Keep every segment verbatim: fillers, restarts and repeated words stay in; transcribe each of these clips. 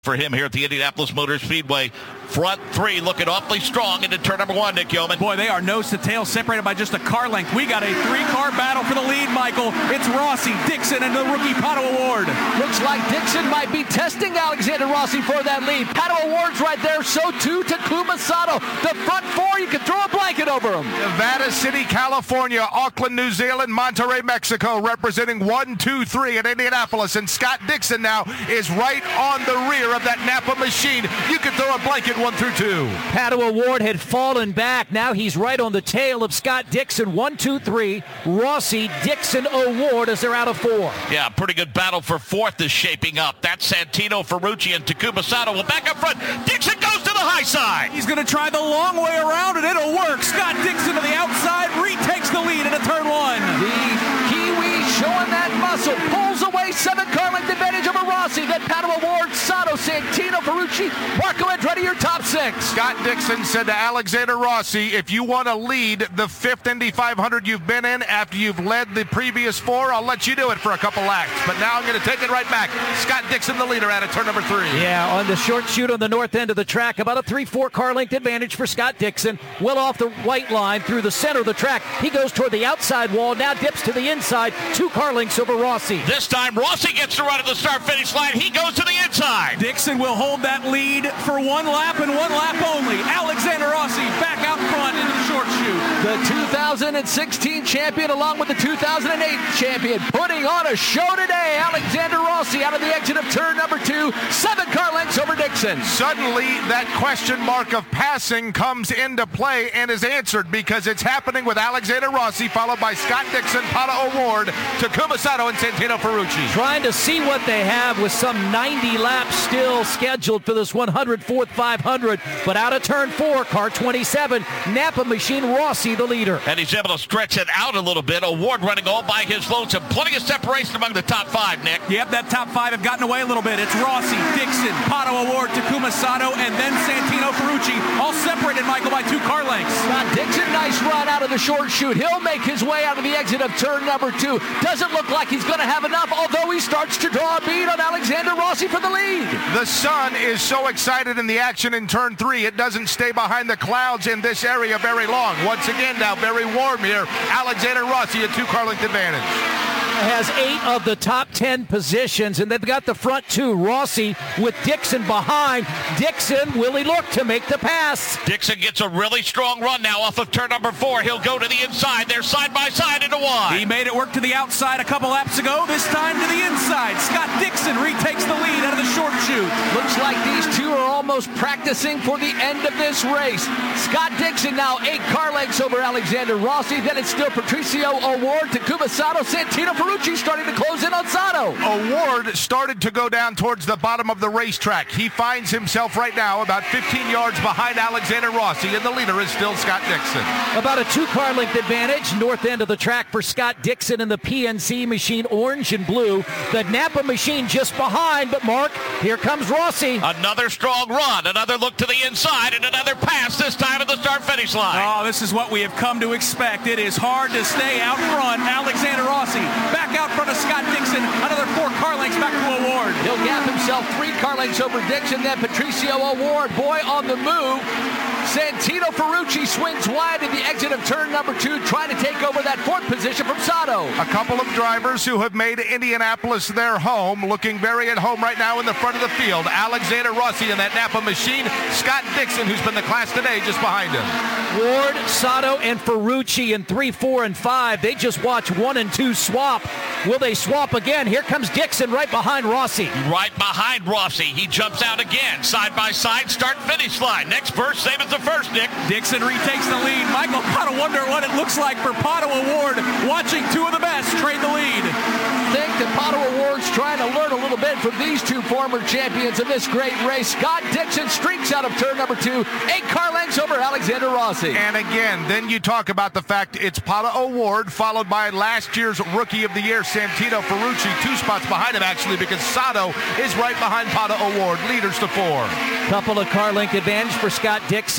for him here at the Indianapolis Motor Speedway. Front three looking awfully strong into turn number one, Nick Yeoman. Boy, they are nose to tail, separated by just a car length. We got a three-car battle for the lead, Michael. It's Rossi, Dixon, and the Rookie Pato O'Ward. Looks like Dixon might be testing Alexander Rossi for that lead. Pato O'Ward's right there, so too Takuma Sato. The front four, you can throw a blanket over them. Nevada City, California, Auckland, New Zealand, Monterrey, Mexico, representing one, two, three at Indianapolis. And Scott Dixon now is right on the rear of that Napa machine. You can throw a blanket one through two. Pato O'Ward had fallen back. Now he's right on the tail of Scott Dixon. One, two, three. Rossi, Dixon, O'Ward as they're out of four. Yeah, pretty good battle for fourth is shaping up. That's Santino Ferrucci and Takuma Sato will back up front. Dixon goes to the high side. He's going to try the long way around, and it'll work. Scott Dixon to the outside retakes the lead into turn one. The Kiwi showing that muscle. Pulls away seven car length advantage over Rossi. Then Pato O'Ward, Sato, Santino Ferrucci, Marco Andretti, your top six. Scott Dixon said to Alexander Rossi, if you want to lead the fifth Indy five hundred you've been in after you've led the previous four, I'll let you do it for a couple laps. But now I'm going to take it right back. Scott Dixon, the leader, out of turn number three. Yeah, on the short chute on the north end of the track, about a three four car length advantage for Scott Dixon. Well off the white line through the center of the track. He goes toward the outside wall, now dips to the inside. Two car lengths over Rossi. This time, Rossi gets to run at the start-finish line. He goes to the inside. Dixon will hold that lead for one lap and one lap only. Alexander Rossi back out front into the short chute. The two thousand sixteen champion along with the two thousand eight champion putting on a show today. Alexander Rossi out of the exit of turn number two. Seven car lengths over Dixon. Suddenly, that question mark of passing comes into play and is answered because it's happening with Alexander Rossi, followed by Scott Dixon, Pato O'Ward, Takuma Sato, and Santino Ferrucci. Trying to see what they have with some ninety laps still scheduled for this one hundred fourth five hundred. But out of turn four, car twenty-seven, Napa machine, Rossi the leader. And he's able to stretch it out a little bit. O'Ward running all by his lonesome. Plenty of separation among the top five, Nick. Yep, that top five have gotten away a little bit. It's Rossi, Dixon, Pato O'Ward, Takuma Sato, and then Santino Ferrucci, all separated, Michael, by two car lengths. Scott Dixon, nice run out of the short chute. He'll make his way out of the exit of turn number two. Doesn't look like he's going to have enough, although he starts to draw a bead on Alexander Rossi for the lead. The sun is so excited in the action in turn three, it doesn't stay behind the clouds in this area very long. Once again now, very warm here. Alexander Rossi, a two-car length advantage. Has eight of the top ten positions, and they've got the front two. Rossi with Dixon behind. Dixon, will he look to make the pass? Dixon gets a really strong run now off of turn number four. He'll go to the inside. They're side by side into one. He made it work to the outside a couple laps ago. This time to the inside. Scott Dixon retakes the lead out of the short chute. Looks like these two are almost practicing for the end of this race. Scott Dixon now eight car lengths over Alexander Rossi. Then it's still Patricio O'Ward, Takuma Sato, Santino Ferrucci starting to close in on Sato. O'Ward started to go down towards the bottom of the racetrack. He finds himself right now about fifteen yards behind Alexander Rossi, and the leader is still Scott Dixon. About a two-car length advantage, north end of the track for Scott Dixon and the P N C machine, orange and blue. The Napa machine just behind, but Mark, here comes Rossi. Another strong run, another look to the inside, and another pass, this time at the start-finish line. Oh, this is what we have come to expect. It is hard to stay out front. Alexander Rossi back out front of Scott Dixon. Another four car lengths back to O'Ward. He'll gap himself three car lengths over Dixon, then Patricio O'Ward. Boy on the move. Santino Ferrucci swings wide at the exit of turn number two, trying to take over that fourth position from Sato. A couple of drivers who have made Indianapolis their home, looking very at home right now in the front of the field. Alexander Rossi in that Napa machine. Scott Dixon, who's been the class today, just behind him. Ward, Sato, and Ferrucci in three, four, and five. They just watch one and two swap. Will they swap again? Here comes Dixon right behind Rossi. Right behind Rossi. He jumps out again. Side by side, start finish line. Next verse, same as the first, Nick. Dixon retakes the lead. Michael, gotta wonder what it looks like for Pato O'Ward watching two of the best trade the lead. I think that Pato O'Ward's trying to learn a little bit from these two former champions of this great race. Scott Dixon streaks out of turn number two, eight car lengths over Alexander Rossi. And again, then you talk about the fact it's Pato O'Ward, followed by last year's Rookie of the Year, Santino Ferrucci, two spots behind him actually, because Sato is right behind Pato O'Ward, leaders to four. Couple of car length advantage for Scott Dixon.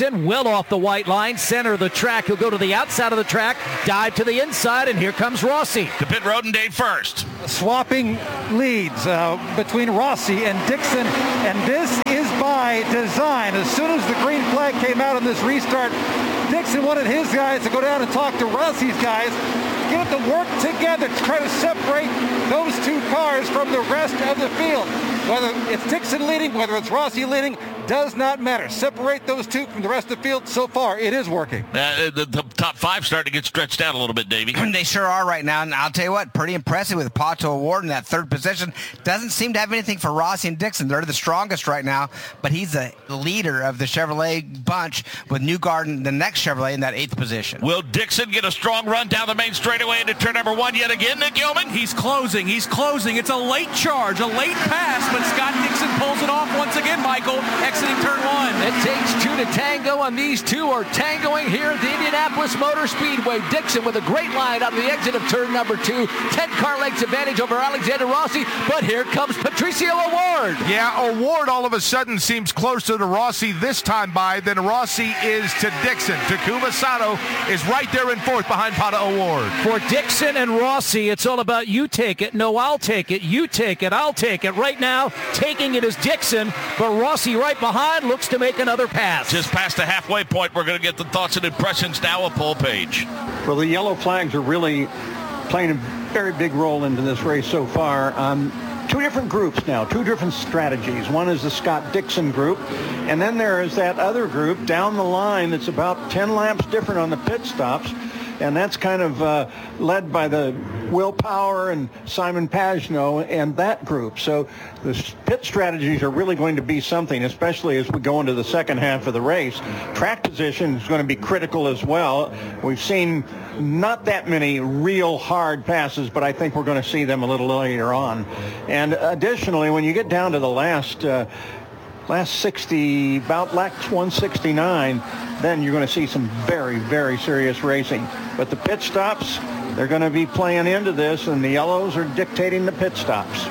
Dixon well off the white line, center of the track. He'll go to the outside of the track, dive to the inside, and here comes Rossi. To pit road and Dave first. Swapping leads uh, between Rossi and Dixon, and this is by design. As soon as the green flag came out in this restart, Dixon wanted his guys to go down and talk to Rossi's guys, get them to work together to try to separate those two cars from the rest of the field. Whether it's Dixon leading, whether it's Rossi leading, does not matter. Separate those two from the rest of the field. So far, it is working. Uh, the, the top five starting to get stretched out a little bit, Davey. They sure are right now, and I'll tell you what, pretty impressive with Pato O'Ward in that third position. Doesn't seem to have anything for Rossi and Dixon. They're the strongest right now, but he's the leader of the Chevrolet bunch with Newgarden, the next Chevrolet, in that eighth position. Will Dixon get a strong run down the main straightaway into turn number one yet again, Nick Yeoman? He's closing. He's closing. It's a late charge, a late pass, but Scott Dixon pulls it off once again, Michael, exiting turn one. It takes two to tango, and these two are tangoing here at the Indianapolis Motor Speedway. Dixon with a great line out of the exit of turn number two. ten car lengths advantage over Alexander Rossi, but here comes Patricio O'Ward. Yeah, O'Ward all of a sudden seems closer to Rossi this time by than Rossi is to Dixon. Takuma Sato is right there in fourth behind Pato O'Ward. For Dixon and Rossi, it's all about you take it. No, I'll take it. You take it. I'll take it. Right now, taking it is Dixon, but Rossi right behind looks to make another pass. Just past the halfway point, we're going to get the thoughts and impressions now of Paul Page. Well, the yellow flags are really playing a very big role into this race so far. Um, two different groups now, two different strategies. One is the Scott Dixon group, and then there is that other group down the line that's about ten laps different on the pit stops. And that's kind of uh, led by the Will Power and Simon Pagenaud and that group. So the pit strategies are really going to be something, especially as we go into the second half of the race. Track position is going to be critical as well. We've seen not that many real hard passes, but I think we're going to see them a little later on. And additionally, when you get down to the last uh, last sixty, about laps one sixty-nine, then you're going to see some very, very serious racing. But the pit stops, they're going to be playing into this, and the yellows are dictating the pit stops.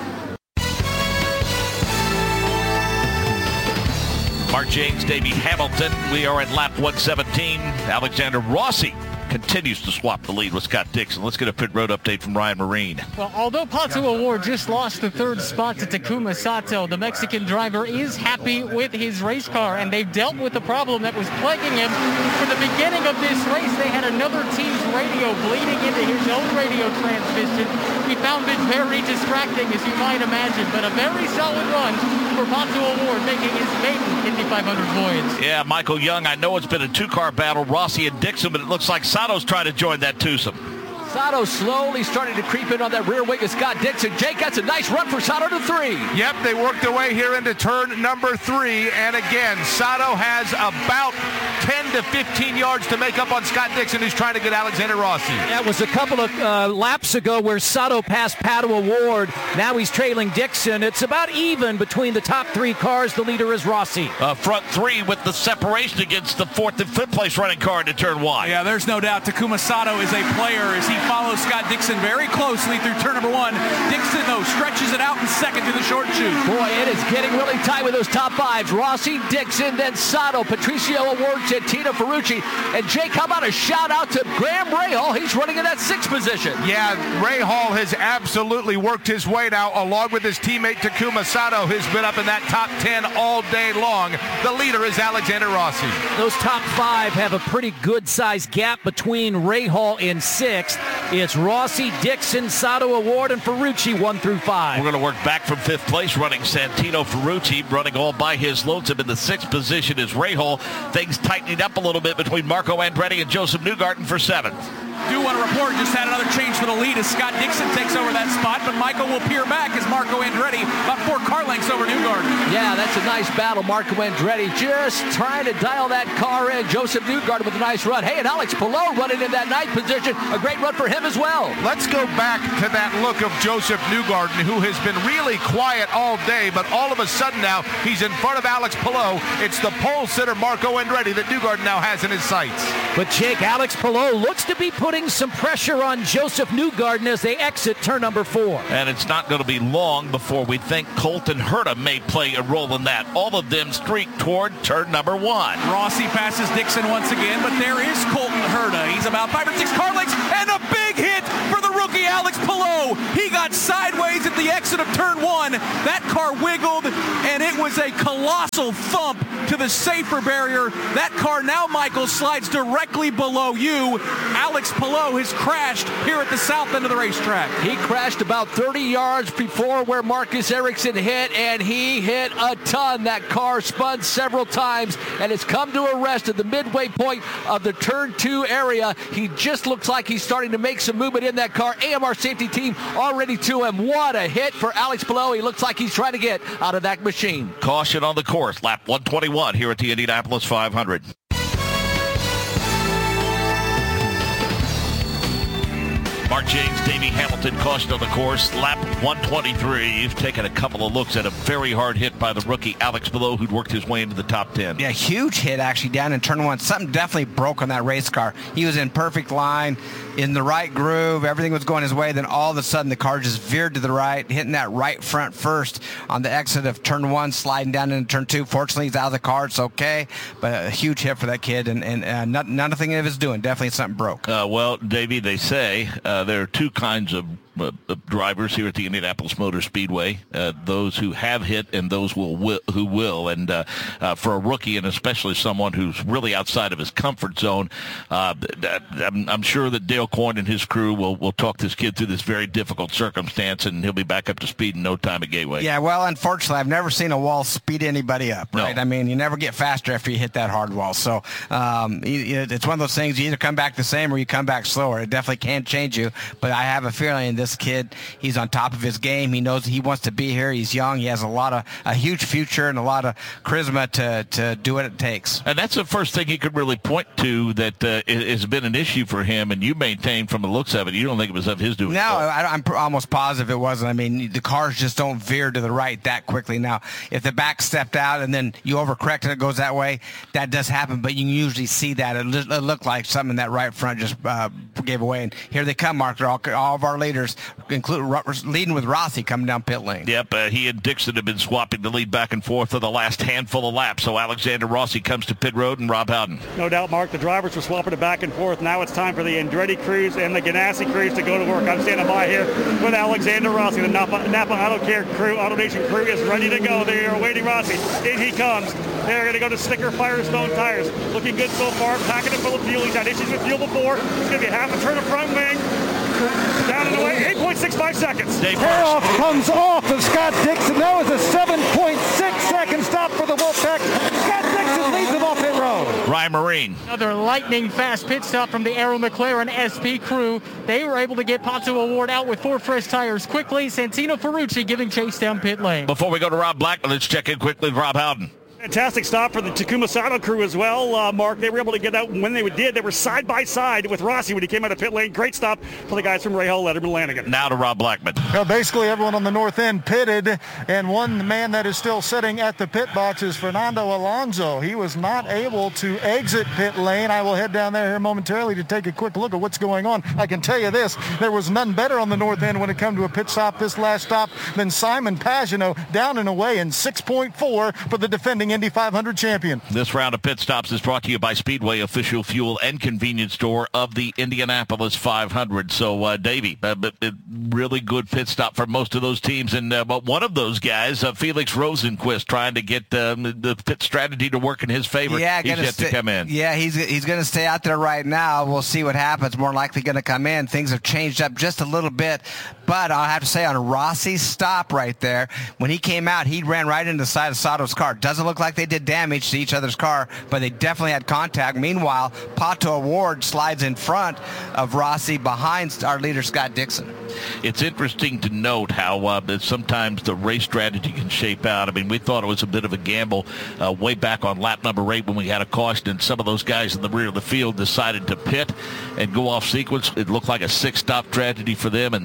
Mark James, Davey Hamilton. We are in lap one seventeen. Alexander Rossi continues to swap the lead with Scott Dixon. Let's get a pit road update from Ryan Marine. Well, although Pato O'Ward just lost the third spot to Takuma Sato, the Mexican driver is happy with his race car, and they've dealt with the problem that was plaguing him. For the beginning of this race, they had another team's radio bleeding into his own radio transmission. He found it very distracting, as you might imagine, but a very solid run for Pato O'Ward, making his maiden Indy five hundred voyage. Yeah, Michael Young, I know it's been a two-car battle, Rossi and Dixon, but it looks like Sato's trying to join that twosome. Sato slowly starting to creep in on that rear wing of Scott Dixon. Jake, that's a nice run for Sato to three. Yep, they worked their way here into turn number three. And again, Sato has about ten to fifteen yards to make up on Scott Dixon, who's trying to get Alexander Rossi. That was a couple of uh, laps ago where Sato passed Pato O'Ward. Now he's trailing Dixon. It's about even between the top three cars. The leader is Rossi. Uh, front three with the separation against the fourth and fifth place running car into turn one. Yeah, there's no doubt Takuma Sato is a player as he follows Scott Dixon very closely through turn number one. Dixon, though, stretches it out in second to the short chute. Boy, it is getting really tight with those top fives. Rossi, Dixon, then Sato, Patricio O'Ward, Santino Ferrucci. And Jake, how about a shout out to Graham Rahal? He's running in that sixth position. Yeah, Rahal has absolutely worked his way now, along with his teammate Takuma Sato, who's been up in that top ten all day long. The leader is Alexander Rossi. Those top five have a pretty good-sized gap between Rahal in sixth. It's Rossi, Dixon, Sato, O'Ward, and Ferrucci, one through five. We're going to work back from fifth place, running Santino Ferrucci, running all by his lonesome. In the sixth position is Rahal. Things tightening up a little bit between Marco Andretti and Joseph Newgarden for seventh. Do want to report just had another change for the lead as Scott Dixon takes over that spot, but Michael will peer back as Marco Andretti about four car lengths over Newgarden. Yeah, that's a nice battle. Marco Andretti just trying to dial that car in. Joseph Newgarden with a nice run. Hey, and Alex Palou running in that ninth position. A great run for him as well. Let's go back to that look of Joseph Newgarden, who has been really quiet all day, but all of a sudden now he's in front of Alex Palou. It's the pole sitter Marco Andretti that Newgarden now has in his sights. But Jake, Alex Palou looks to be putting putting some pressure on Joseph Newgarden as they exit turn number four. And it's not going to be long before we think Colton Herta may play a role in that. All of them streak toward turn number one. Rossi passes Dixon once again, but there is Colton Herta. He's about five or six car lengths, and a big hit for the rookie Alex Palou. He got sideways at the exit of turn one. That car wiggled, and it was a colossal thump to the safer barrier. That car now, Michael, slides directly below you. Alex Palou has crashed here at the south end of the racetrack. He crashed about thirty yards before where Marcus Ericsson hit, and he hit a ton. That car spun several times, and it's come to a rest at the midway point of the turn two area. He just looks like he's starting to make some movement in that car. A M R safety team already to him. What a hit for Alex Palou. He looks like he's trying to get out of that machine. Caution on the course. Lap one twenty-one here at the Indianapolis five hundred. Mark James, Davey Hamilton, caution on the course. Lap one twenty-three. You've taken a couple of looks at a very hard hit by the rookie Alex Palou, who'd worked his way into the top ten. Yeah, huge hit actually down in turn one. Something definitely broke on that race car. He was in perfect line, in the right groove. Everything was going his way. Then all of a sudden the car just veered to the right, hitting that right front first on the exit of turn one, sliding down into turn two. Fortunately, he's out of the car. It's okay. But a huge hit for that kid, and, and uh, not, nothing of his doing. Definitely something broke. Uh, well, Davey, they say uh, there are two kinds of Uh, drivers here at the Indianapolis Motor Speedway, uh, those who have hit and those will, will who will. And uh, uh, for a rookie, and especially someone who's really outside of his comfort zone, uh, I'm, I'm sure that Dale Coyne and his crew will, will talk this kid through this very difficult circumstance, and he'll be back up to speed in no time at Gateway. Yeah, well, unfortunately, I've never seen a wall speed anybody up, right? No. I mean, you never get faster after you hit that hard wall. So um, you, you know, it's one of those things, you either come back the same or you come back slower. It definitely can change you, but I have a feeling this kid, he's on top of his game. He knows he wants to be here. He's young. He has a lot of a huge future and a lot of charisma to, to do what it takes. And that's the first thing he could really point to that uh, has been an issue for him. And you maintain from the looks of it, you don't think it was of his doing. No, I, I'm almost positive it wasn't. I mean, the cars just don't veer to the right that quickly. Now, if the back stepped out and then you overcorrect and it goes that way, that does happen. But you can usually see that. It, it looked like something in that right front just uh, gave away. And here they come, Mark. They're all, all of our leaders, including leading with Rossi coming down pit lane. Yep, uh, he and Dixon have been swapping the lead back and forth for the last handful of laps. So Alexander Rossi comes to pit road, and Rob Howden. No doubt, Mark, the drivers were swapping it back and forth. Now it's time for the Andretti crews and the Ganassi crews to go to work. I'm standing by here with Alexander Rossi. The Napa, Napa Auto Care crew, Auto Nation crew is ready to go. They are awaiting Rossi. In he comes. They're going to go to Sticker Firestone tires. Looking good so far. Packing it full of fuel. He's had issues with fuel before. It's going to be half a turn of front wing. Down and away, eight point six five seconds. Payoff comes off of Scott Dixon. That was a seven point six second stop for the Wolfpack. Scott Dixon leads them off pit road. Ryan Marine. Another lightning fast pit stop from the Arrow McLaren S P crew. They were able to get Pato O'Ward out with four fresh tires quickly. Santino Ferrucci giving chase down pit lane. Before we go to Rob Blackman, let's check in quickly with Rob Howden. Fantastic stop for the Takuma Sato crew as well, uh, Mark. They were able to get out. When they did, they were side by side with Rossi when he came out of pit lane. Great stop for the guys from Rahal, Letterman, Lanigan. Now to Rob Blackman. Well, basically everyone on the north end pitted, and one man that is still sitting at the pit box is Fernando Alonso. He was not able to exit pit lane. I will head down there here momentarily to take a quick look at what's going on. I can tell you this, there was none better on the north end when it came to a pit stop this last stop than Simon Pagenaud, down and away in six point four for the defending Indy five hundred champion. This round of pit stops is brought to you by Speedway, official fuel and convenience store of the Indianapolis five hundred. So, uh, Davey, uh, really good pit stop for most of those teams. And uh, but one of those guys, uh, Felix Rosenquist, trying to get um, the pit strategy to work in his favor. Yeah, he's yet stay, to come in. Yeah, he's he's going to stay out there right now. We'll see what happens. More likely going to come in. Things have changed up just a little bit. But I'll have to say, on Rossi's stop right there, when he came out, he ran right into the side of Sato's car. Doesn't look like they did damage to each other's car, but they definitely had contact. Meanwhile, Pato O'Ward slides in front of Rossi behind our leader, Scott Dixon. It's interesting to note how uh, that sometimes the race strategy can shape out. I mean, we thought it was a bit of a gamble uh, way back on lap number eight when we had a caution, and some of those guys in the rear of the field decided to pit and go off sequence. It looked like a six-stop tragedy for them, and lo and behold,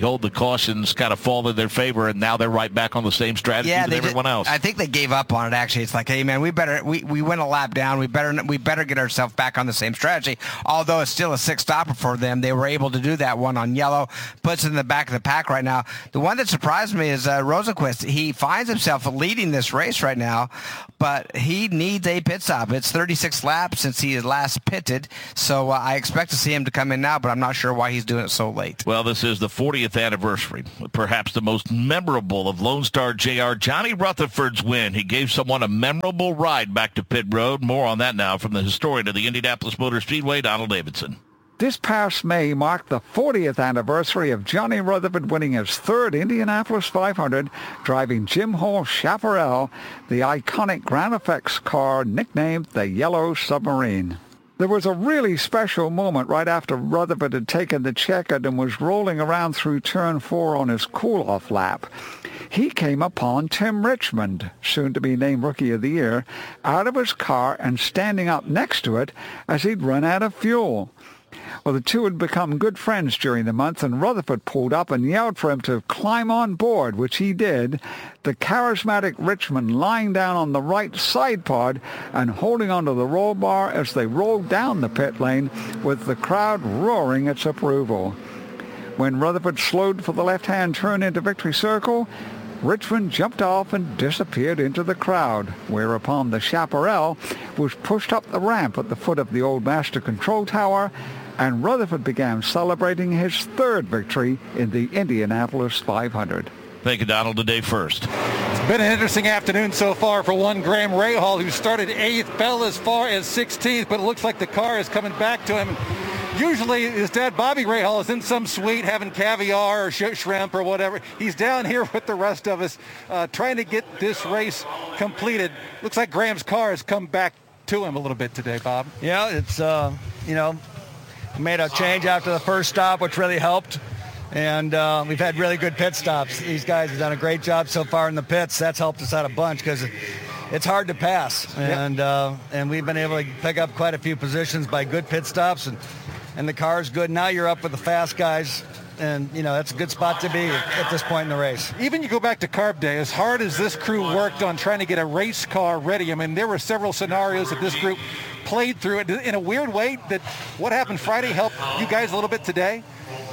behold, the cautions kind of fall in their favor, and now they're right back on the same strategy yeah, as everyone did, else. I think they gave up on it, actually. It's like, hey, man, we better we, we went a lap down. We better we better get ourselves back on the same strategy. Although it's still a six-stopper for them, they were able to do that one on yellow, puts it in the back of the pack right now. The one that surprised me is uh, Rosenqvist. He finds himself leading this race right now, but he needs a pit stop. It's thirty-six laps since he last pitted, so uh, I expect to see him to come in now, but I'm not sure why he's doing it so late. Well, this is the fortieth anniversary, perhaps the most memorable of Lone Star J R Johnny Rutherford's win. He gave someone a memorable ride back to pit road. More on that now from the historian of the Indianapolis Motor Speedway, Donald Davidson. This past May marked the fortieth anniversary of Johnny Rutherford winning his third Indianapolis five hundred, driving Jim Hall Chaparral, the iconic Grand Effects car nicknamed the Yellow Submarine. There was a really special moment right after Rutherford had taken the checkered and was rolling around through turn four on his cool-off lap. He came upon Tim Richmond, soon to be named Rookie of the Year, out of his car and standing up next to it as he'd run out of fuel. Well, the two had become good friends during the month, and Rutherford pulled up and yelled for him to climb on board, which he did, the charismatic Richmond lying down on the right side pod and holding onto the roll bar as they rolled down the pit lane with the crowd roaring its approval. When Rutherford slowed for the left-hand turn into Victory Circle, Richmond jumped off and disappeared into the crowd, whereupon the Chaparral was pushed up the ramp at the foot of the old Master Control Tower, and Rutherford began celebrating his third victory in the Indianapolis five hundred. Thank you, Donald. Today first. It's been an interesting afternoon so far for one Graham Rahal, who started eighth, fell as far as sixteenth, but it looks like the car is coming back to him. Usually his dad, Bobby Rahal, is in some suite having caviar or sh- shrimp or whatever. He's down here with the rest of us uh, trying to get this race completed. Looks like Graham's car has come back to him a little bit today, Bob. Yeah, it's, uh, you know, made a change after the first stop, which really helped. And uh, we've had really good pit stops. These guys have done a great job so far in the pits. That's helped us out a bunch because it's hard to pass. And uh, and we've been able to pick up quite a few positions by good pit stops. And, and the car's good. Now you're up with the fast guys. And, you know, that's a good spot to be at this point in the race. Even you go back to Carb Day, as hard as this crew worked on trying to get a race car ready, I mean, there were several scenarios that this group played through it in a weird way. That what happened Friday helped you guys a little bit today?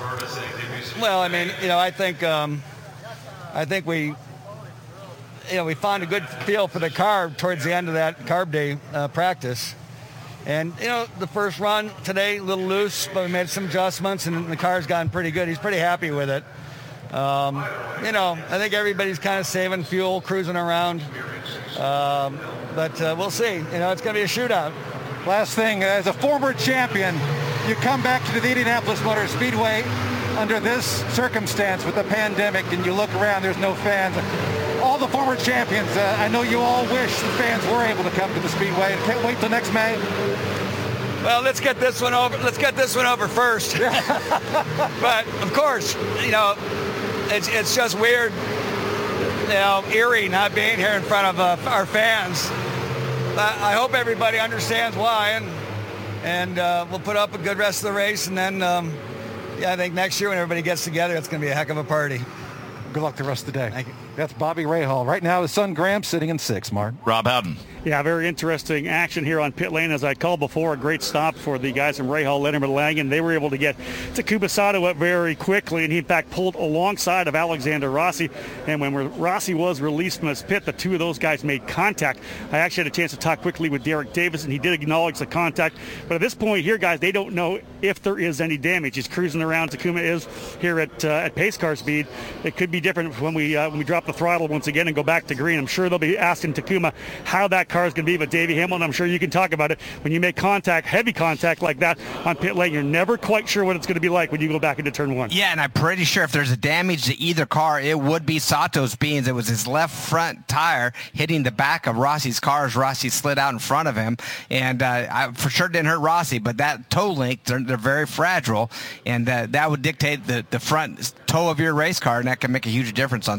Well, I mean, you know, I think um, I think we, you know, we found a good feel for the car towards the end of that Carb Day uh, practice. And, you know, the first run today, a little loose, but we made some adjustments, and the car's gotten pretty good. He's pretty happy with it. Um, you know, I think everybody's kind of saving fuel, cruising around. Um, but uh, we'll see. You know, it's going to be a shootout. Last thing, as a former champion, you come back to the Indianapolis Motor Speedway under this circumstance with the pandemic, and you look around, there's no fans. All the former champions, uh, I know you all wish the fans were able to come to the Speedway, and can't wait till next May. Well, let's get this one over. Let's get this one over first. But of course, you know, it's it's just weird, you know, eerie not being here in front of uh, our fans. But I hope everybody understands why, and and uh, we'll put up a good rest of the race, and then um, yeah, I think next year when everybody gets together, it's going to be a heck of a party. Good luck the rest of the day. Thank you. That's Bobby Rahal. Right now, his son Graham sitting in sixth, Mark. Rob Howden. Yeah, very interesting action here on pit lane. As I called before, a great stop for the guys from Rahal, Letterman, Langen. They were able to get Takuma Sato up very quickly, and he, in fact, pulled alongside of Alexander Rossi. And when Rossi was released from his pit, the two of those guys made contact. I actually had a chance to talk quickly with Derek Davis, and he did acknowledge the contact. But at this point here, guys, they don't know if there is any damage. He's cruising around. Takuma is here at uh, at pace car speed. It could be different when we uh, when we drop the throttle once again and go back to green. I'm sure they'll be asking Takuma how that car is going to be. But Davey Hamilton, I'm sure you can talk about it. When you make contact, heavy contact like that on pit lane, you're never quite sure what it's going to be like when you go back into turn one. Yeah, and I'm pretty sure if there's a damage to either car, it would be Sato's beans. It was his left front tire hitting the back of Rossi's car as Rossi slid out in front of him. And uh, I for sure didn't hurt Rossi, but that toe link, they're, they're very fragile, and uh, that would dictate the, the front toe of your race car, and that can make a huge difference on speed.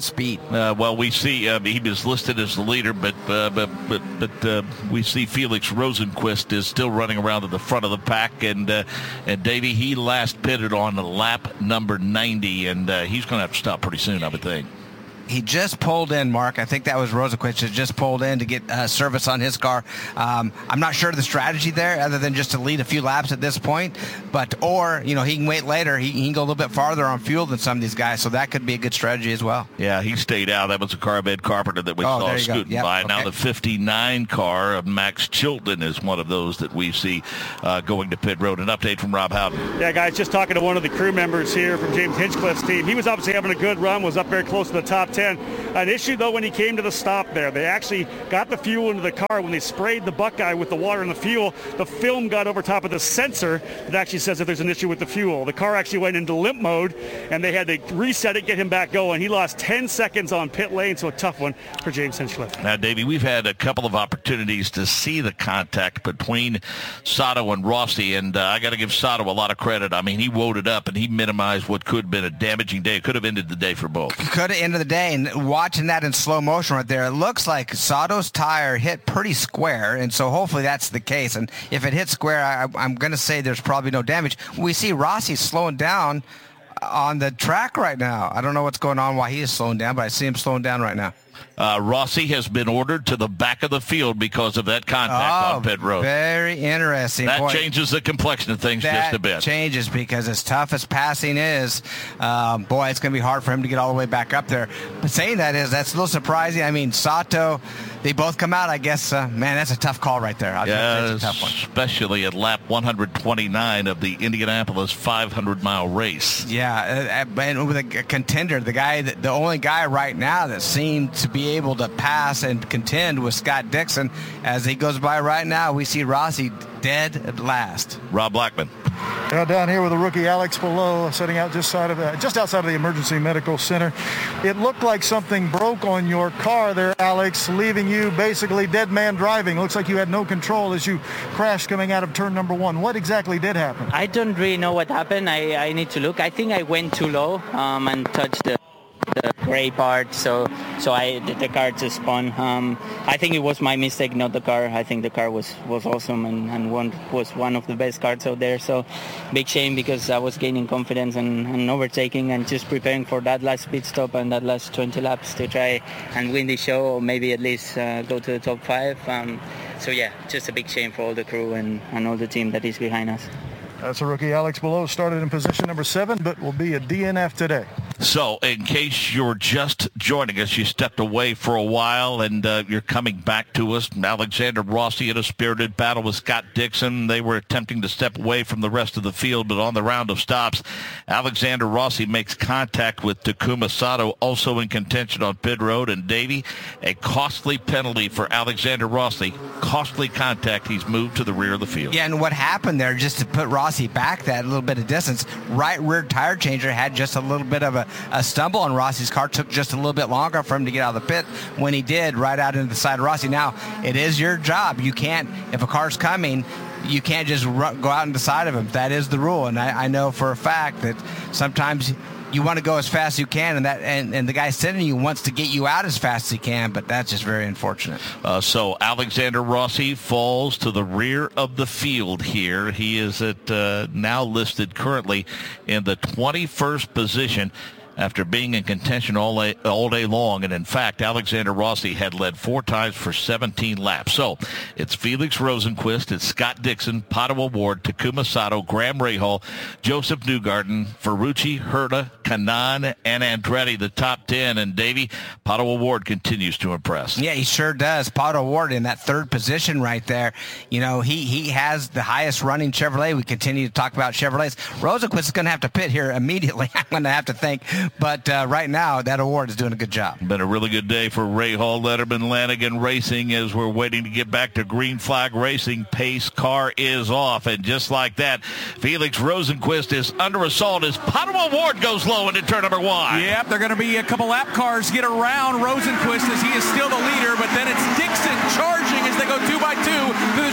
Uh, well, we see uh, he was listed as the leader, but uh, but but, but uh, we see Felix Rosenqvist is still running around at the front of the pack, and uh, and Davey, he last pitted on lap number ninety, and uh, he's going to have to stop pretty soon, I would think. He just pulled in, Mark. I think that was Rosenqvist that just pulled in to get uh, service on his car. Um, I'm not sure of the strategy there, other than just to lead a few laps at this point. But or you know he can wait later. He, he can go a little bit farther on fuel than some of these guys, so that could be a good strategy as well. Yeah, he stayed out. That was a car of Ed Carpenter that we oh, saw scooting yep, by. okay. Now the fifty-nine car of Max Chilton is one of those that we see uh, going to pit road. An update from Rob Howden. Yeah, guys, just talking to one of the crew members here from James Hinchcliffe's team. He was obviously having a good run, was up very close to the top ten. An issue, though, when he came to the stop there, they actually got the fuel into the car. When they sprayed the Buckeye with the water and the fuel, the film got over top of the sensor that actually says that there's an issue with the fuel. The car actually went into limp mode, and they had to reset it, get him back going. He lost ten seconds on pit lane, so a tough one for James Hinchcliffe. Now, Davey, we've had a couple of opportunities to see the contact between Sato and Rossi, and uh, I got to give Sato a lot of credit. I mean, he woed it up, and he minimized what could have been a damaging day. It could have ended the day for both. Could have ended the day, and watching that in slow motion right there, it looks like Sato's tire hit pretty square, and so hopefully that's the case. And if it hits square, I, I'm going to say there's probably no damage. We see Rossi slowing down on the track right now. I don't know what's going on, why he is slowing down, but I see him slowing down right now. Uh, Rossi has been ordered to the back of the field because of that contact oh, on pit road. Very interesting. That Boy, changes the complexion of things that just a bit. changes because as tough as passing is, um, boy, it's going to be hard for him to get all the way back up there. But saying that is, that's a little surprising. I mean, Sato, they both come out, I guess. Uh, man, that's a tough call right there. I'll yeah, it's a tough one. Especially at lap one hundred twenty-nine of the Indianapolis five hundred mile race. Yeah, uh, and with a contender, the guy, that, the only guy right now that seemed to be able to pass and contend with Scott Dixon. As he goes by right now, we see Rossi dead at last. Rob Blackman. Yeah, down here with the rookie Alex Palou sitting out just side of uh, just outside of the emergency medical center. It looked like something broke on your car there, Alex, leaving you basically dead man driving. Looks like you had no control as you crashed coming out of turn number one. What exactly did happen? I don't really know what happened. I, I need to look. I think I went too low um, and touched the the gray part, so so I the, the car just spun. Um, I think it was my mistake, not the car. I think the car was, was awesome and, and one was one of the best cars out there. So big shame because I was gaining confidence and, and overtaking and just preparing for that last pit stop and that last twenty laps to try and win the show or maybe at least uh, go to the top five. Um, so yeah, just a big shame for all the crew and, and all the team that is behind us. That's a rookie Alex Palou, started in position number seven, but will be a D N F today. So, in case you're just joining us, you stepped away for a while, and uh, you're coming back to us. Alexander Rossi in a spirited battle with Scott Dixon. They were attempting to step away from the rest of the field, but on the round of stops, Alexander Rossi makes contact with Takuma Sato, also in contention on pit road. And, Davey, a costly penalty for Alexander Rossi. Costly contact. He's moved to the rear of the field. Yeah, and what happened there, just to put Rossi back that little bit of distance, right rear tire changer had just a little bit of a, a stumble on Rossi's car. Took just a little bit longer for him to get out of the pit. When he did, right out into the side of Rossi. Now, it is your job. You can't, if a car's coming, you can't just run, go out into the side of him. That is the rule. And I, I know for a fact that sometimes you want to go as fast as you can, and that and, and the guy sending you wants to get you out as fast as he can, but that's just very unfortunate. Uh, so Alexander Rossi falls to the rear of the field here. He is at uh, now listed currently in the twenty-first position after being in contention all day, all day long. And in fact, Alexander Rossi had led four times for seventeen laps. So it's Felix Rosenqvist, it's Scott Dixon, Pato O'Ward, Takuma Sato, Graham Rahal, Joseph Newgarden, Ferrucci, Herta, Kanaan, and Andretti, the top ten. And Davey, Pato O'Ward continues to impress. Yeah, he sure does. Pato O'Ward in that third position right there. You know, he, he has the highest running Chevrolet. We continue to talk about Chevrolets. Rosenqvist is going to have to pit here immediately, I'm going to have to think. But uh, right now, that O'Ward is doing a good job. Been a really good day for Rahal, Letterman, Lanigan Racing as we're waiting to get back to green flag racing. Pace car is off. And just like that, Felix Rosenqvist is under assault as Pato O'Ward goes low into turn number one. Yep, they're going to be a couple lap cars get around Rosenqvist as he is still the leader, but then it's Dixon charging as they go two by two to the short chute.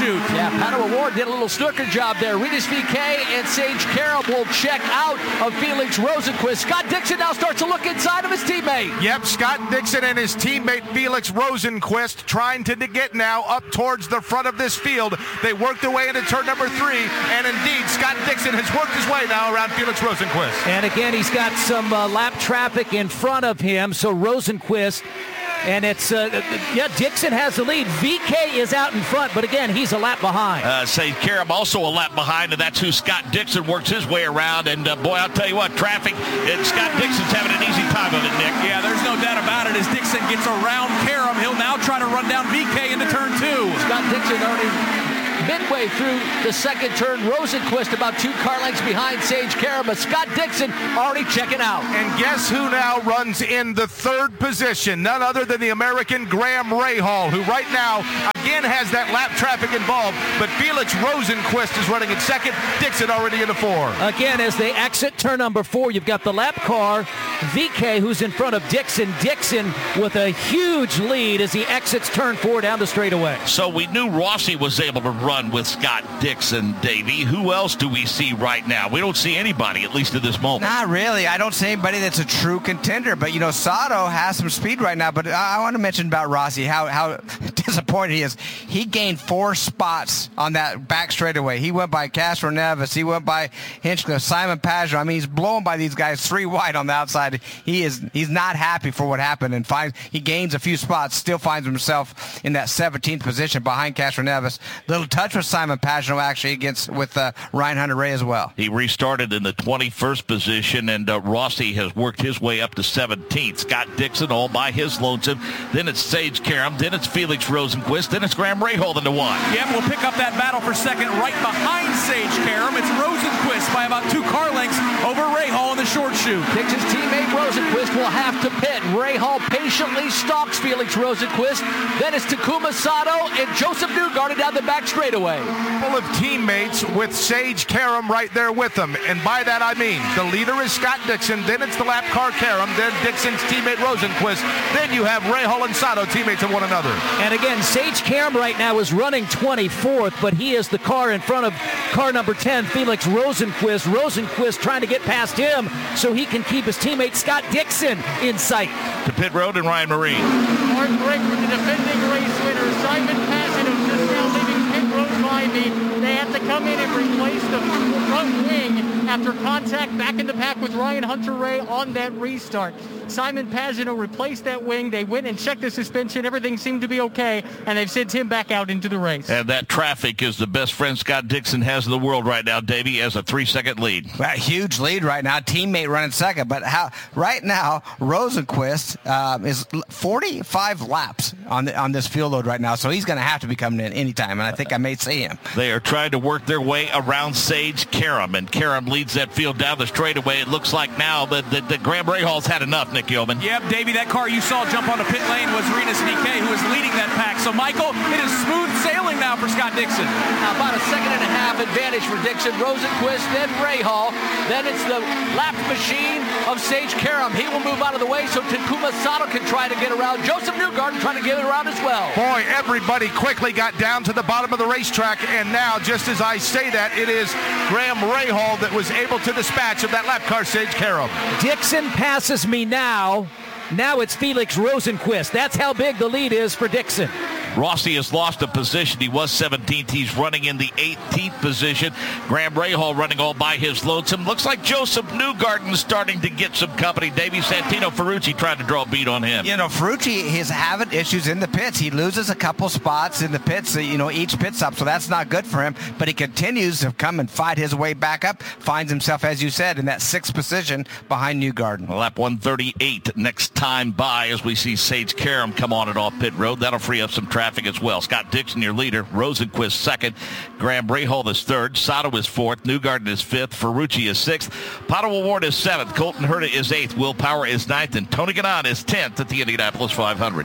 chute. Yeah, Pato O'Ward did a little snooker job there. Rinus V K and Sage Karam will check out of Felix Rosenqvist. Scott Dixon now starts to look inside of his teammate. Yep, Scott Dixon and his teammate Felix Rosenqvist trying to get now up towards the front of this field. They worked their way into turn number three, and indeed, Scott Dixon has worked his way now around Felix Rosenqvist. And again, he's got some uh, lap traffic in front of him, so Rosenqvist, and it's, uh, yeah, Dixon has the lead. V K is out in front, but again, he's a lap behind. Uh, Sage Karam also a lap behind, and that's who Scott Dixon works his way around. And, uh, boy, I'll tell you what, traffic, and Scott Dixon's having an easy time of it, Nick. Yeah, there's no doubt about it. As Dixon gets around Karam, he'll now try to run down V K into turn two. Scott Dixon already midway through the second turn. Rosenqvist about two car lengths behind Sage Karam, but Scott Dixon already checking out. And guess who now runs in the third position? None other than the American Graham Rahal, who right now again has that lap traffic involved, but Felix Rosenqvist is running in second. Dixon already in the four. Again, as they exit turn number four, you've got the lap car, V K, who's in front of Dixon. Dixon with a huge lead as he exits turn four down the straightaway. So we knew Rossi was able to run with Scott Dixon, Davey. Who else do we see right now? We don't see anybody, at least at this moment. Not really. I don't see anybody that's a true contender. But, you know, Sato has some speed right now. But I, I want to mention about Rossi, how, how disappointed he is. He gained four spots on that back straightaway. He went by Castro Neves. He went by Hinchcliffe, Simon Pagenaud. I mean, he's blown by these guys three wide on the outside. He is he's not happy for what happened, and finds, he gains a few spots, still finds himself in that seventeenth position behind Castro Neves. Little touch with Simon Pagenaud actually against with uh, Ryan Hunter-Reay as well. He restarted in the twenty-first position, and uh, Rossi has worked his way up to seventeenth. Scott Dixon all by his lonesome. Then it's Sage Karam. Then it's Felix Rosenqvist. Then it's Graham Rahal into one. Yep, we'll pick up that battle for second right behind Sage Karam. It's Rosenqvist by about two car lengths over Rahal in the short chute. Dixon's teammate Rosenqvist will have to pit. Rahal patiently stalks Felix Rosenqvist. Then it's Takuma Sato and Joseph Newgarden down the back straightaway. Full of teammates with Sage Karam right there with them. And by that I mean the leader is Scott Dixon, then it's the lap car Karam, then Dixon's teammate Rosenqvist, then you have Rahal and Sato teammates of one another. And again, Sage Karam right now is running twenty-fourth, but he is the car in front of car number ten, Felix Rosenqvist. Rosenqvist trying to get past him so he can keep his teammate Scott Dixon in sight. To pit road and Ryan Marine. Hard break with the defending race winner, Simon Pagenaud, just now leaving pit road by me. They have to come in and replace the front wing after contact back in the pack with Ryan Hunter-Reay on that restart. Simon Pagenaud replaced that wing. They went and checked the suspension. Everything seemed to be okay, and they've sent him back out into the race. And that traffic is the best friend Scott Dixon has in the world right now, Davey, has a three-second lead. Well, huge lead right now. Teammate running second. But how right now, Rosenqvist um, is forty-five laps on the, on this field load right now, so he's going to have to be coming in anytime, and I think I may see him. They are trying to work their way around Sage Karam, and Karam leads that field down the straightaway. It looks like now that, that, that Graham Rahal's had enough, Nick Yeoman. Yep, Davey, that car you saw jump onto pit lane was Rinus V K, who is leading that pack. So, Michael, it is smooth sailing now for Scott Dixon. Now about a second and a half advantage for Dixon. Rosenqvist, then Rahal. Then it's the lap machine of Sage Karam. He will move out of the way so Takuma Sato can try to get around. Joseph Newgarden trying to get around as well. Boy, everybody quickly got down to the bottom of the racetrack, and now, just as I say that, it is Graham Rahal that was able to dispatch of that lap car, Sage Karam. Dixon passes me now. Now it's Felix Rosenqvist. That's how big the lead is for Dixon. Rossi has lost a position. He was seventeenth. He's running in the eighteenth position. Graham Rahal running all by his lonesome. Looks like Joseph Newgarden starting to get some company. Davey Santino Ferrucci trying to draw a beat on him. You know, Ferrucci is having issues in the pits. He loses a couple spots in the pits, you know, each pit stop, so that's not good for him. But he continues to come and fight his way back up. Finds himself, as you said, in that sixth position behind Newgarden. Lap one thirty-eight next time by as we see Sage Karam come on and off pit road. That'll free up some traffic as well. Scott Dixon, your leader. Rosenqvist second. Graham Rahal is third. Sato is fourth. Newgarden is fifth. Ferrucci is sixth. Pato O'Ward is seventh. Colton Herta is eighth. Will Power is ninth. And Tony Kanaan is tenth at the Indianapolis five hundred.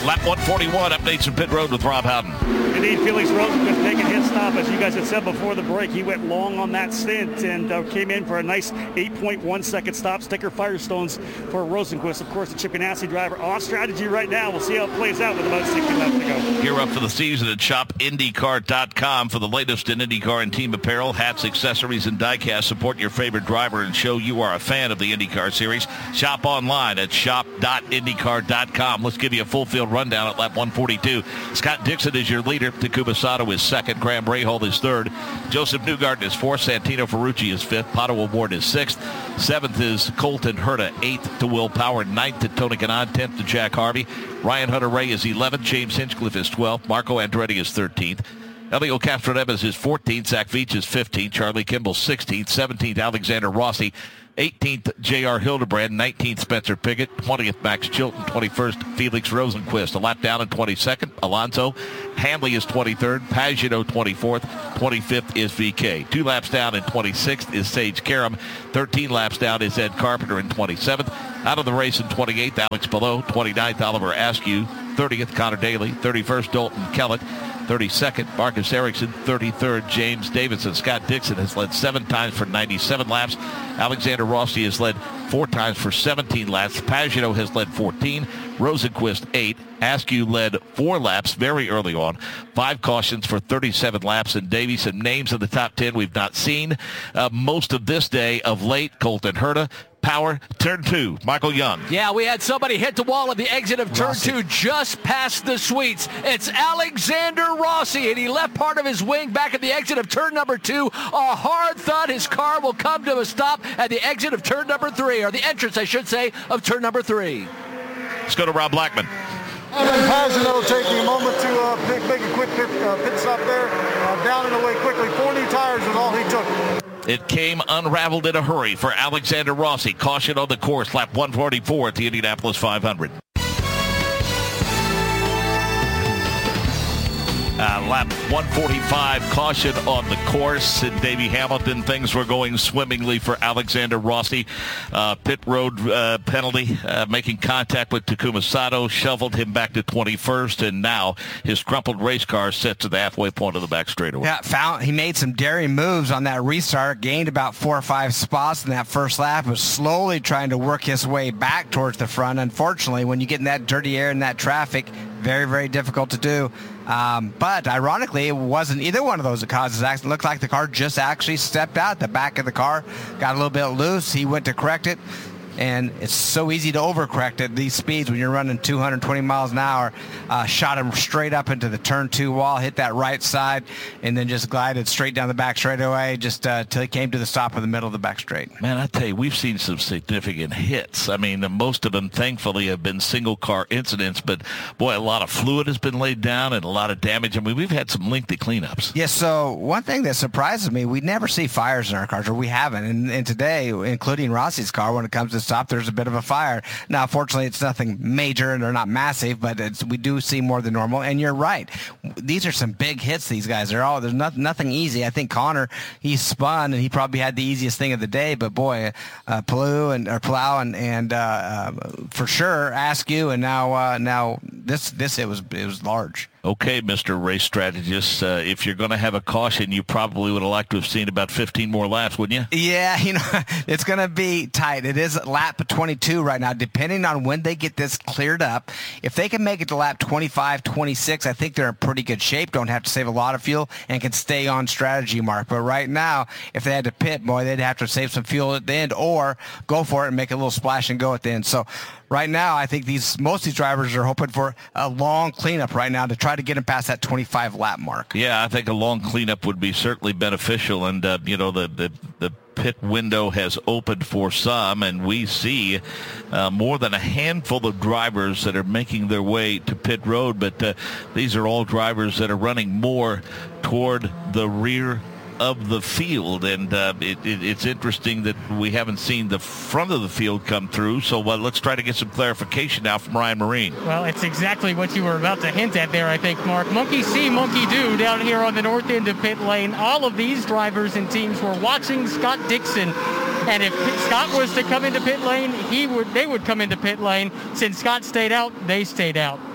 Lap one forty-one, updates from pit road with Rob Howden. Indeed, Felix Rosenquist making his stop. As you guys had said before the break, he went long on that stint and uh, came in for a nice eight point one second stop. Sticker Firestones for Rosenquist. Of course, the Chip Ganassi driver on strategy right now. We'll see how it plays out with about sixty laps to go. Gear up for the season at shop indy car dot com for the latest in IndyCar and team apparel, hats, accessories, and diecast. Support your favorite driver and show you are a fan of the IndyCar series. Shop online at shop dot indy car dot com. Let's give you a full field rundown at lap one forty-two. Scott Dixon is your leader. Takuma Sato is second. Graham Rahal is third. Joseph Newgarden is fourth. Santino Ferrucci is fifth. Pato O'Ward is sixth. Seventh is Colton Herta. Eighth to Will Power. Ninth to Tony Kanaan. Tenth to Jack Harvey. Ryan Hunter-Reay is eleventh. James Hinchcliffe is twelfth. Marco Andretti is thirteenth. Elio Castroneves is fourteenth. Zach Veach is fifteenth. Charlie Kimball sixteenth. seventeenth, Alexander Rossi. eighteenth, J R Hildebrand. nineteenth, Spencer Pigot. twentieth, Max Chilton. twenty-first, Felix Rosenquist. A lap down in twenty-second, Alonso. Hanley is twenty-third. Pagano twenty-fourth. twenty-fifth is V K. Two laps down in twenty-sixth is Sage Karam. thirteen laps down is Ed Carpenter in twenty-seventh. Out of the race in twenty-eighth, Alex Palou. twenty-ninth, Oliver Askew. thirtieth, Connor Daly. thirty-first, Dalton Kellett. thirty-second, Marcus Ericsson. thirty-third, James Davidson. Scott Dixon has led seven times for ninety-seven laps. Alexander Rossi has led four times for seventeen laps. Pagano has led fourteen. Rosenquist, eight. Askew led four laps very early on. Five cautions for thirty-seven laps. And Davey, some names in the top ten we've not seen uh, most of this day of late. Colton Herta. Power, turn two, Michael Young. Yeah, we had somebody hit the wall at the exit of turn Rossi. two just past the sweets. It's Alexander Rossi, and he left part of his wing back at the exit of turn number two. A hard thud. His car will come to a stop at the exit of turn number three, or the entrance, I should say, of turn number three. Let's go to Rob Blackman. And then Pagano taking a moment to uh, make, make a quick pit, uh, pit stop there. Uh, down and away quickly. Four new tires was all he took. It came unraveled in a hurry for Alexander Rossi. Caution on the course, lap one forty-four at the Indianapolis five hundred. Uh, lap one forty-five, caution on the course. And Davey Hamilton, things were going swimmingly for Alexander Rossi. Uh, pit road uh, penalty, uh, making contact with Takuma Sato, shoveled him back to twenty-first, and now his crumpled race car set to the halfway point of the back straightaway. Yeah, found he made some daring moves on that restart, gained about four or five spots in that first lap, was slowly trying to work his way back towards the front. Unfortunately, when you get in that dirty air and that traffic, very, very difficult to do. Um, but ironically, it wasn't either one of those that caused the accident. It looked like the car just actually stepped out. The back of the car got a little bit loose. He went to correct it. And it's so easy to overcorrect at these speeds when you're running two hundred twenty miles an hour. Uh, shot him straight up into the turn two wall, hit that right side, and then just glided straight down the back straightaway just uh, till he came to the stop in the middle of the back straight. Man, I tell you, we've seen some significant hits. I mean, most of them, thankfully, have been single-car incidents, but, boy, a lot of fluid has been laid down and a lot of damage. I mean, we've had some lengthy cleanups. Yes, yeah, so one thing that surprises me, we never see fires in our cars, or we haven't. And, and today, including Rossi's car, when it comes to stop, there's a bit of a fire. Now, fortunately, it's nothing major and they're not massive, but it's, we do see more than normal. And you're right. These are some big hits, these guys. They're all, there's not, nothing easy. I think Connor, he spun and he probably had the easiest thing of the day, but boy, uh, Palou and, or Palau and, and uh, uh, for sure, Askew, and now, uh, now this, this, it was, it was large. Okay, Mister Race Strategist, uh, if you're going to have a caution, you probably would have liked to have seen about fifteen more laps, wouldn't you? Yeah, you know, it's going to be tight. It is lap twenty-two right now, depending on when they get this cleared up. If they can make it to lap twenty-five, twenty-six, I think they're in pretty good shape, don't have to save a lot of fuel, and can stay on strategy, Mark. But right now, if they had to pit, boy, they'd have to save some fuel at the end or go for it and make a little splash and go at the end. So right now, I think these most of these drivers are hoping for a long cleanup right now to try to get them past that twenty-five lap mark. Yeah, I think a long cleanup would be certainly beneficial. And, uh, you know, the, the, the pit window has opened for some, and we see uh, more than a handful of drivers that are making their way to pit road. But uh, these are all drivers that are running more toward the rear of the field, and uh, it, it, it's interesting that we haven't seen the front of the field come through, so uh, let's try to get some clarification now from Ryan Marine. Well, it's exactly what you were about to hint at there, I think, Mark. Monkey see, monkey do down here on the north end of pit lane. All of these drivers and teams were watching Scott Dixon, and if Scott was to come into pit lane, he would they would come into pit lane. Since Scott stayed out, they stayed out.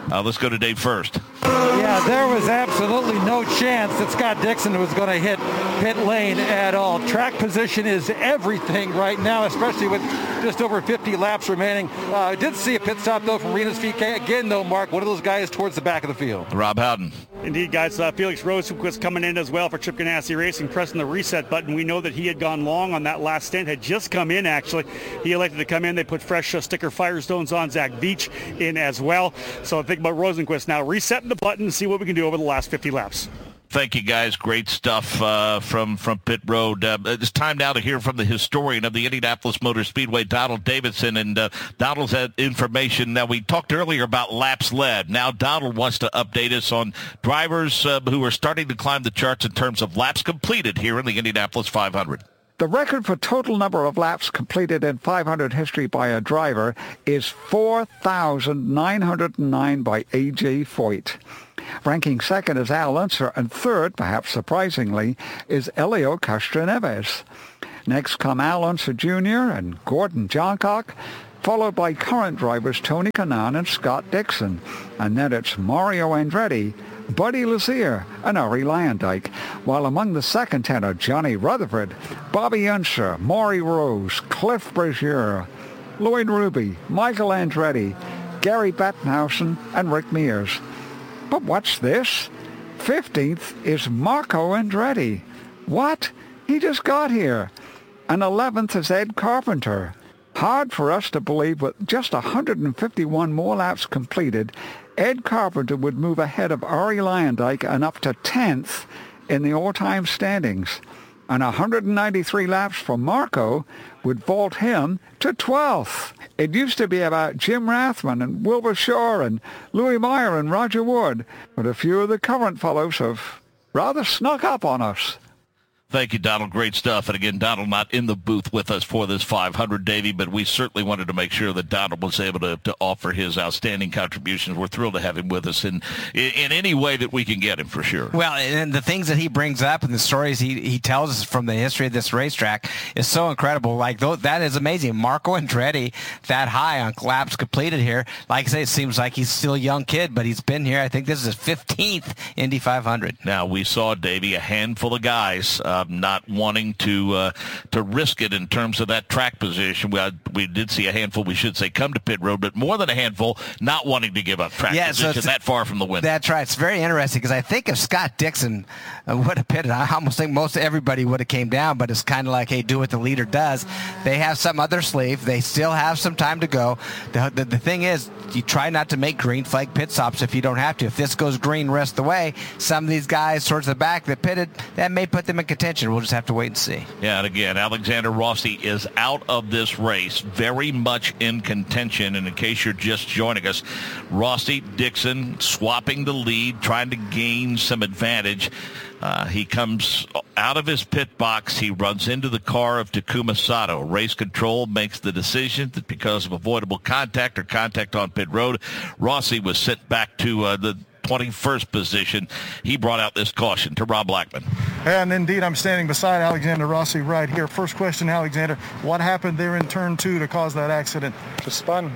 Uh, let's go to Dave first. Yeah, there was absolutely no chance that Scott Dixon was going to hit pit lane at all. Track position is everything right now, especially with just over fifty laps remaining. Uh, I did see a pit stop, though, from Rinus V K. Again, though, Mark, one of those guys towards the back of the field. Rob Howden. Indeed, guys. Uh, Felix Rosenqvist coming in as well for Chip Ganassi Racing, pressing the reset button. We know that he had gone long on that last stint, had just come in, actually. He elected to come in. They put fresh uh, sticker Firestones on. Zach Veach in as well. So think about Rosenqvist now resetting the button and see what we can do over the last fifty laps. Thank you, guys. Great stuff uh, from, from Pit Road. Uh, it's time now to hear from the historian of the Indianapolis Motor Speedway, Donald Davidson. And uh, Donald's had information. Now, we talked earlier about laps led. Now, Donald wants to update us on drivers uh, who are starting to climb the charts in terms of laps completed here in the Indianapolis five hundred. The record for total number of laps completed in five hundred history by a driver is four thousand nine hundred nine by A J Foyt. Ranking second is Al Unser, and third, perhaps surprisingly, is Elio Castroneves. Next come Al Unser Junior and Gordon Johncock, followed by current drivers Tony Kanaan and Scott Dixon. And then it's Mario Andretti, Buddy Lazier, and Ari Luyendyk, while among the second ten are Johnny Rutherford, Bobby Unser, Maury Rose, Cliff Brazier, Lloyd Ruby, Michael Andretti, Gary Bettenhausen, and Rick Mears. But watch this. fifteenth is Marco Andretti. What? He just got here. And eleventh is Ed Carpenter. Hard for us to believe with just one hundred fifty-one more laps completed, Ed Carpenter would move ahead of Ari Luyendyk and up to tenth in the all-time standings. And one hundred ninety-three laps from Marco would vault him to twelfth. It used to be about Jim Rathman and Wilbur Shaw and Louis Meyer and Roger Wood, but a few of the current fellows have rather snuck up on us. Thank you, Donald. Great stuff. And again, Donald not in the booth with us for this five hundred, Davey, but we certainly wanted to make sure that Donald was able to, to offer his outstanding contributions. We're thrilled to have him with us in, in, in any way that we can get him, for sure. Well, and the things that he brings up and the stories he, he tells us from the history of this racetrack is so incredible. Like, that is amazing. Marco Andretti, that high on laps completed here. Like I say, it seems like he's still a young kid, but he's been here. I think this is his fifteenth Indy five hundred. Now, we saw, Davey, a handful of guys uh, not wanting to uh, to risk it in terms of that track position. We, uh, we did see a handful, we should say, come to pit road, but more than a handful not wanting to give up track yeah, position so that far from the window. That's right. It's very interesting because I think if Scott Dixon uh, would have pitted, I almost think most everybody would have came down, but it's kind of like, hey, do what the leader does. They have some other sleeve. They still have some time to go. The, the, the thing is, you try not to make green flag pit stops if you don't have to. If this goes green rest of the way, some of these guys towards the back that pitted, that may put them in contention. We'll just have to wait and see. Yeah, and again, Alexander Rossi is out of this race, very much in contention. And in case you're just joining us, Rossi, Dixon swapping the lead, trying to gain some advantage. Uh, he comes out of his pit box. He runs into the car of Takuma Sato. Race control makes the decision that because of avoidable contact or contact on pit road, Rossi was sent back to uh, the twenty-first position. He brought out this caution to Rob Blackman. And indeed, I'm standing beside Alexander Rossi right here. First question, Alexander, what happened there in turn two to cause that accident? Just spun.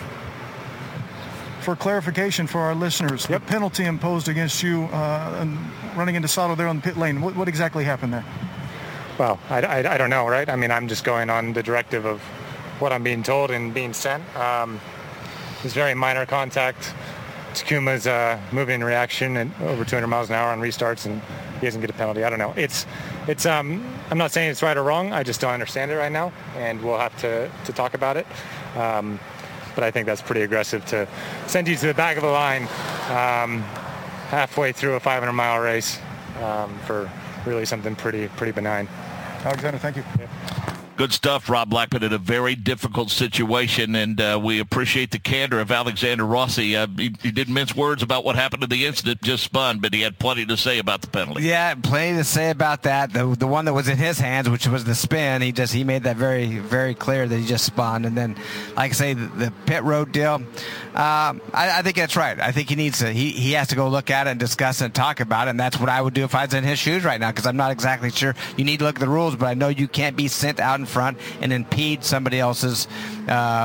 For clarification for our listeners, yep. The penalty imposed against you uh, and running into Sato there on the pit lane, what, what exactly happened there? Well, I, I, I don't know, right? I mean, I'm just going on the directive of what I'm being told and being sent. Um, it's very minor contact. Takuma's uh, moving reaction at over two hundred miles an hour on restarts, and he doesn't get a penalty. I don't know. It's, it's. Um, I'm not saying it's right or wrong. I just don't understand it right now, and we'll have to, to talk about it. Um, but I think that's pretty aggressive to send you to the back of the line um, halfway through a five hundred mile race um, for really something pretty pretty benign. Alexander, thank you. Yeah. Good stuff, Rob Blackman, in a very difficult situation, and uh, we appreciate the candor of Alexander Rossi. Uh, he, he didn't mince words about what happened in the incident, just spun, but he had plenty to say about the penalty. Yeah, plenty to say about that. The the one that was in his hands, which was the spin, he just he made that very, very clear that he just spun. And then, like I say, the, the pit road deal, um, I, I think that's right. I think he needs to, he, he has to go look at it and discuss it and talk about it, and that's what I would do if I was in his shoes right now, because I'm not exactly sure. You need to look at the rules, but I know you can't be sent out in front and impede somebody else's uh,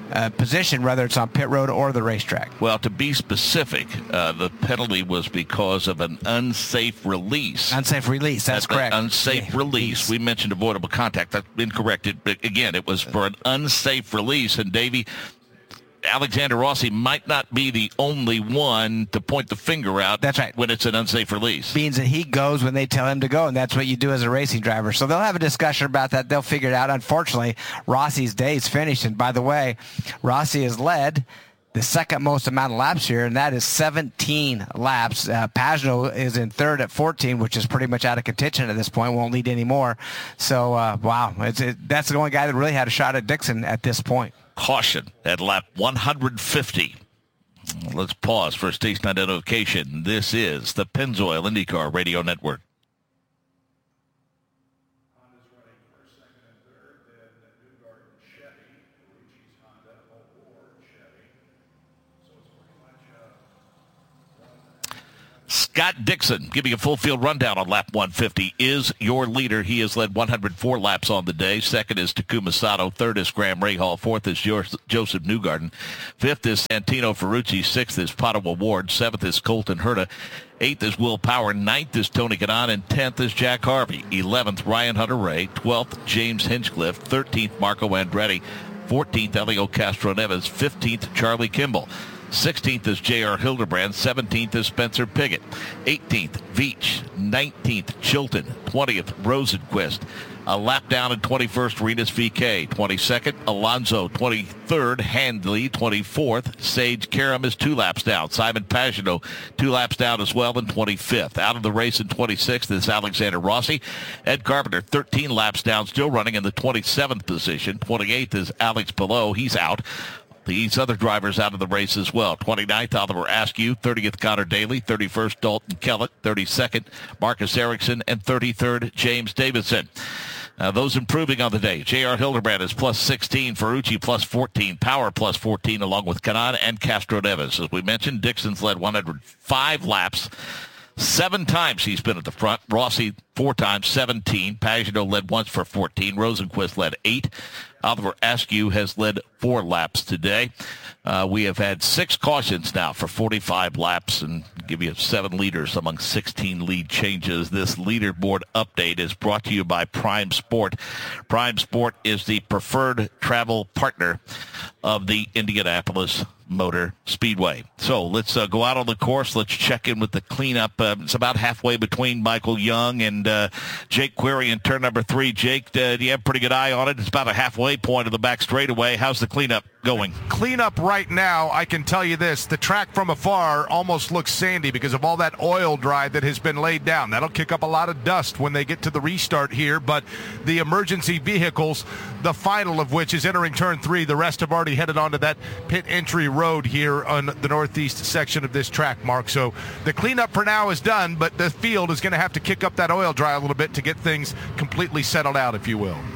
uh, position, whether it's on pit road or the racetrack. Well, to be specific, uh, the penalty was because of an unsafe release. Unsafe release, that's, that's correct. Unsafe yeah, release. We mentioned avoidable contact. That's incorrect. It, again, it was for an unsafe release. And, Davey, Alexander Rossi might not be the only one to point the finger out. That's right. When it's an unsafe release. Means that he goes when they tell him to go, and that's what you do as a racing driver. So they'll have a discussion about that. They'll figure it out. Unfortunately, Rossi's day is finished. And by the way, Rossi has led the second most amount of laps here, and that is seventeen laps. Uh, Pagenaud is in third at fourteen, which is pretty much out of contention at this point. Won't lead anymore. So, uh, wow, it's, it, that's the only guy that really had a shot at Dixon at this point. Caution at lap one hundred fifty. Let's pause for station identification. This is the Pennzoil IndyCar Radio Network. Scott Dixon, giving a full field rundown on lap one fifty, is your leader. He has led one hundred four laps on the day. Second is Takuma Sato. Third is Graham Rahal. Fourth is Joseph Newgarden. Fifth is Santino Ferrucci. Sixth is Pato O'Ward. Seventh is Colton Herta. Eighth is Will Power. Ninth is Tony Kanaan. And tenth is Jack Harvey. Eleventh, Ryan Hunter-Ray. Twelfth, James Hinchcliffe. Thirteenth, Marco Andretti. Fourteenth, Elio Castro-Neves. Fifteenth, Charlie Kimball. sixteenth is J R Hildebrand. seventeenth is Spencer Pigot. eighteenth, Veach. nineteenth, Chilton. twentieth, Rosenquist. A lap down in twenty-first, Rinus V K. twenty-second, Alonso. twenty-third, Handley. twenty-fourth, Sage Karam is two laps down. Simon Pagenaud, two laps down as well in twenty-fifth. Out of the race in twenty-sixth is Alexander Rossi. Ed Carpenter, thirteen laps down, still running in the twenty-seventh position. twenty-eighth is Alex Palou. He's out. These other drivers out of the race as well. twenty-ninth, Oliver Askew. thirtieth, Connor Daly. thirty-first, Dalton Kellett. thirty-second, Marcus Ericsson. And thirty-third, James Davidson. Uh, those improving on the day. J R Hildebrand is plus sixteen. Ferrucci plus fourteen. Power plus fourteen, along with Kanaan and Castro-Neves. As we mentioned, Dixon's led one hundred five laps. Seven times he's been at the front. Rossi four times, seventeen. Pagenaud led once for fourteen. Rosenquist led eight. Oliver Askew has led four laps today. Uh, we have had six cautions now for forty-five laps and give you seven leaders among sixteen lead changes. This leaderboard update is brought to you by Prime Sport. Prime Sport is the preferred travel partner of the Indianapolis Motor Speedway. So let's uh, go out on the course. Let's check in with the cleanup. Uh, it's about halfway between Michael Young and uh, Jake Query in turn number three. Jake, uh, do you have a pretty good eye on it? It's about a halfway point of the back straightaway. How's the cleanup going? Cleanup right now, I can tell you this. The track from afar almost looks sandy because of all that oil drive that has been laid down. That'll kick up a lot of dust when they get to the restart here, but the emergency vehicles, the final of which is entering turn three, the rest have already headed onto that pit entry road here on the northeast section of this track, Mark. So the cleanup for now is done, but the field is going to have to kick up that oil dry a little bit to get things completely settled out, if you will.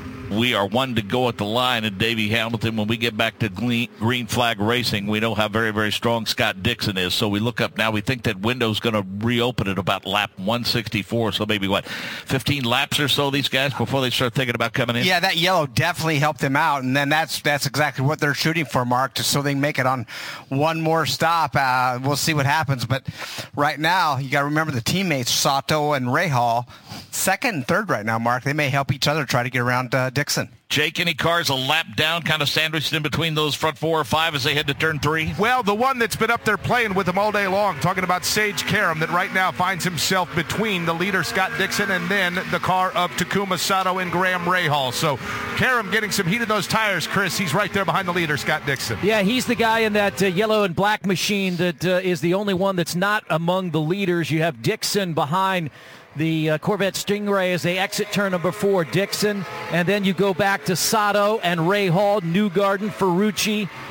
We are one to go at the line, and Davey Hamilton, when we get back to Green Flag Racing, we know how very, very strong Scott Dixon is. So we look up now. We think that window's going to reopen at about lap one sixty-four. So maybe, what, fifteen laps or so, these guys, before they start thinking about coming in? Yeah, that yellow definitely helped them out. And then that's that's exactly what they're shooting for, Mark, just so they can make it on one more stop. Uh, we'll see what happens. But right now, you got to remember the teammates, Sato and Rahal, second and third right now, Mark. They may help each other try to get around uh, Dixon. Jake, any cars a lap down, kind of sandwiched in between those front four or five as they head to turn three? Well, the one that's been up there playing with them all day long, talking about Sage Karam, that right now finds himself between the leader, Scott Dixon, and then the car of Takuma Sato and Graham Rahal. So Karam getting some heat in those tires, Chris. He's right there behind the leader, Scott Dixon. Yeah, he's the guy in that uh, yellow and black machine that uh, is the only one that's not among the leaders. You have Dixon behind the uh, Corvette Stingray as they exit turn number four, Dixon. And then you go back to Sato and Rahal, Newgarden, Ferrucci,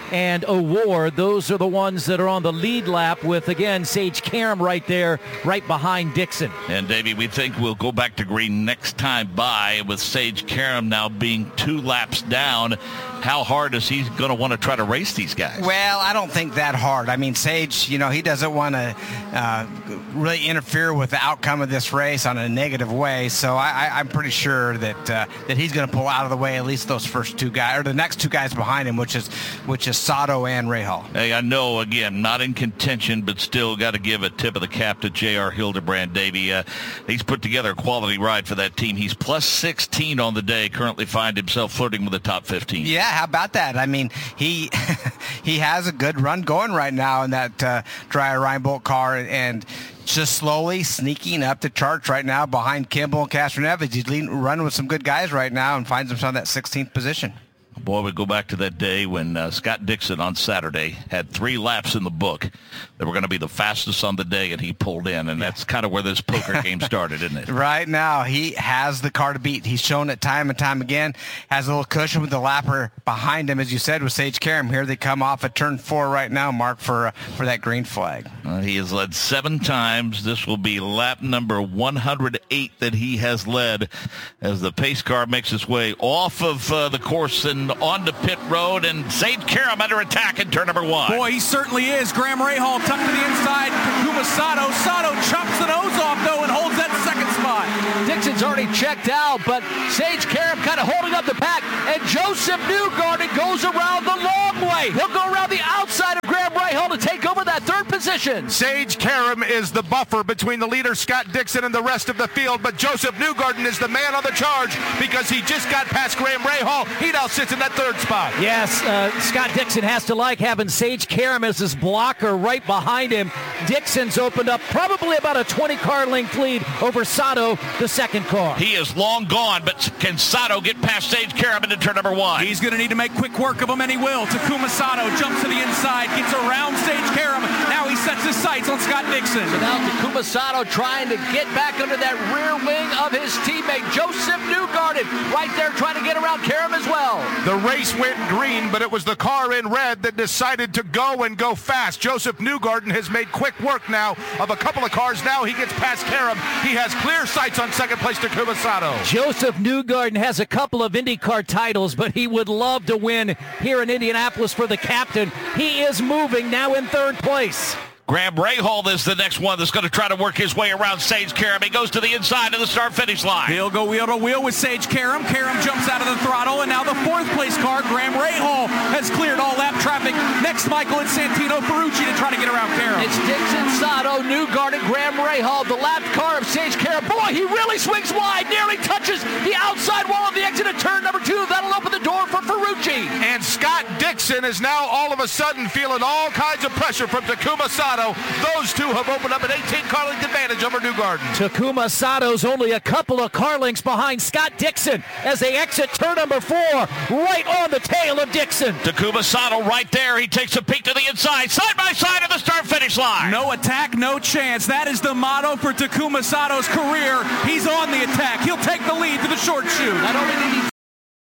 and Award. Those are the ones that are on the lead lap with, again, Sage Karam right there, right behind Dixon. And, Davey, we think we'll go back to green next time by with Sage Karam now being two laps down. How hard is he going to want to try to race these guys? Well, I don't think that hard. I mean, Sage, you know, he doesn't want to uh, really interfere with the outcome of this race on a negative way. So I, I, I'm pretty sure that uh, that he's going to pull out of the way at least those first two guys, or the next two guys behind him, which is which is Sato and Rahal. Hey, I know, again, not in contention, but still got to give a tip of the cap to J R. Hildebrand, Davey. Uh, he's put together a quality ride for that team. He's plus sixteen on the day, currently find himself flirting with the top fifteen. Yeah, how about that? I mean, he he has a good run going right now in that uh, Dreyer Reinbold car, and just slowly sneaking up the charts right now behind Kimball and Castroneves. He's leading, running with some good guys right now and finds himself in that sixteenth position. Boy, we go back to that day when uh, Scott Dixon on Saturday had three laps in the book that were going to be the fastest on the day, and he pulled in, and that's kind of where this poker game started, isn't it? Right now, he has the car to beat. He's shown it time and time again. Has a little cushion with the lapper behind him, as you said, with Sage Karam. Here they come off at turn four right now, Mark, for uh, for that green flag. Uh, he has led seven times. This will be lap number one hundred eight that he has led as the pace car makes its way off of uh, the course and onto pit road, and Sage Karam under attack in turn number one. Boy, he certainly is. Graham Rahal tucked to the inside. Takuma Sato. Sato chops the nose off, though, and holds that second spot. Dixon's already checked out, but Sage Karam kind of holding up the pack, and Joseph Newgarden goes around the long way. He'll go around the outside of Graham Rahal to take over that third position. Sage Karam is the buffer between the leader, Scott Dixon, and the rest of the field, but Joseph Newgarden is the man on the charge because he just got past Graham Rahal. He now sits in that third spot. Yes, uh, Scott Dixon has to like having Sage Karam as his blocker right behind him. Dixon's opened up probably about a twenty car length lead over Sato, the second car. He is long gone, but can Sato get past Sage Karam into turn number one? He's going to need to make quick work of him, and he will. Takuma Sato jumps to the inside, gets around Sage Karam. Now he sets his sights on Scott Dixon. So now Takuma Sato trying to get back under that rear wing of his teammate, Joseph Newgarden, right there trying to get around Karam as well. The race went green, but it was the car in red that decided to go and go fast. Joseph Newgarden has made quick work now of a couple of cars. Now he gets past Karam. He has clear sights on second place to Takuma Sato. Joseph Newgarden has a couple of IndyCar titles, but he would love to win here in Indianapolis for the captain. He is moving now in third place. Graham Rahal is the next one that's going to try to work his way around Sage Karam. He goes to the inside of the start-finish line. He'll go wheel to wheel with Sage Karam. Karam jumps out of the throttle, and now the fourth-place car, Graham Rahal, has cleared all lap traffic. Next, Michael and Santino Ferrucci to try to get around Karam. It's Dixon, Sato, Newgarden, Graham Rahal, the lap car of Sage Karam. Boy, he really swings wide, nearly touches the outside wall of the exit at turn number two. That'll open the door for Ferrucci. And Scott Dixon is now all of a sudden feeling all kinds of pressure from Takuma Sato. Those two have opened up an eighteen car length advantage over Newgarden. Takuma Sato's only a couple of car lengths behind Scott Dixon as they exit turn number four, right on the tail of Dixon. Takuma Sato right there. He takes a peek to the inside, side by side of the start-finish line. No attack, no chance. That is the motto for Takuma Sato's career. He's on the attack. He'll take the lead to the short chute. Not only did he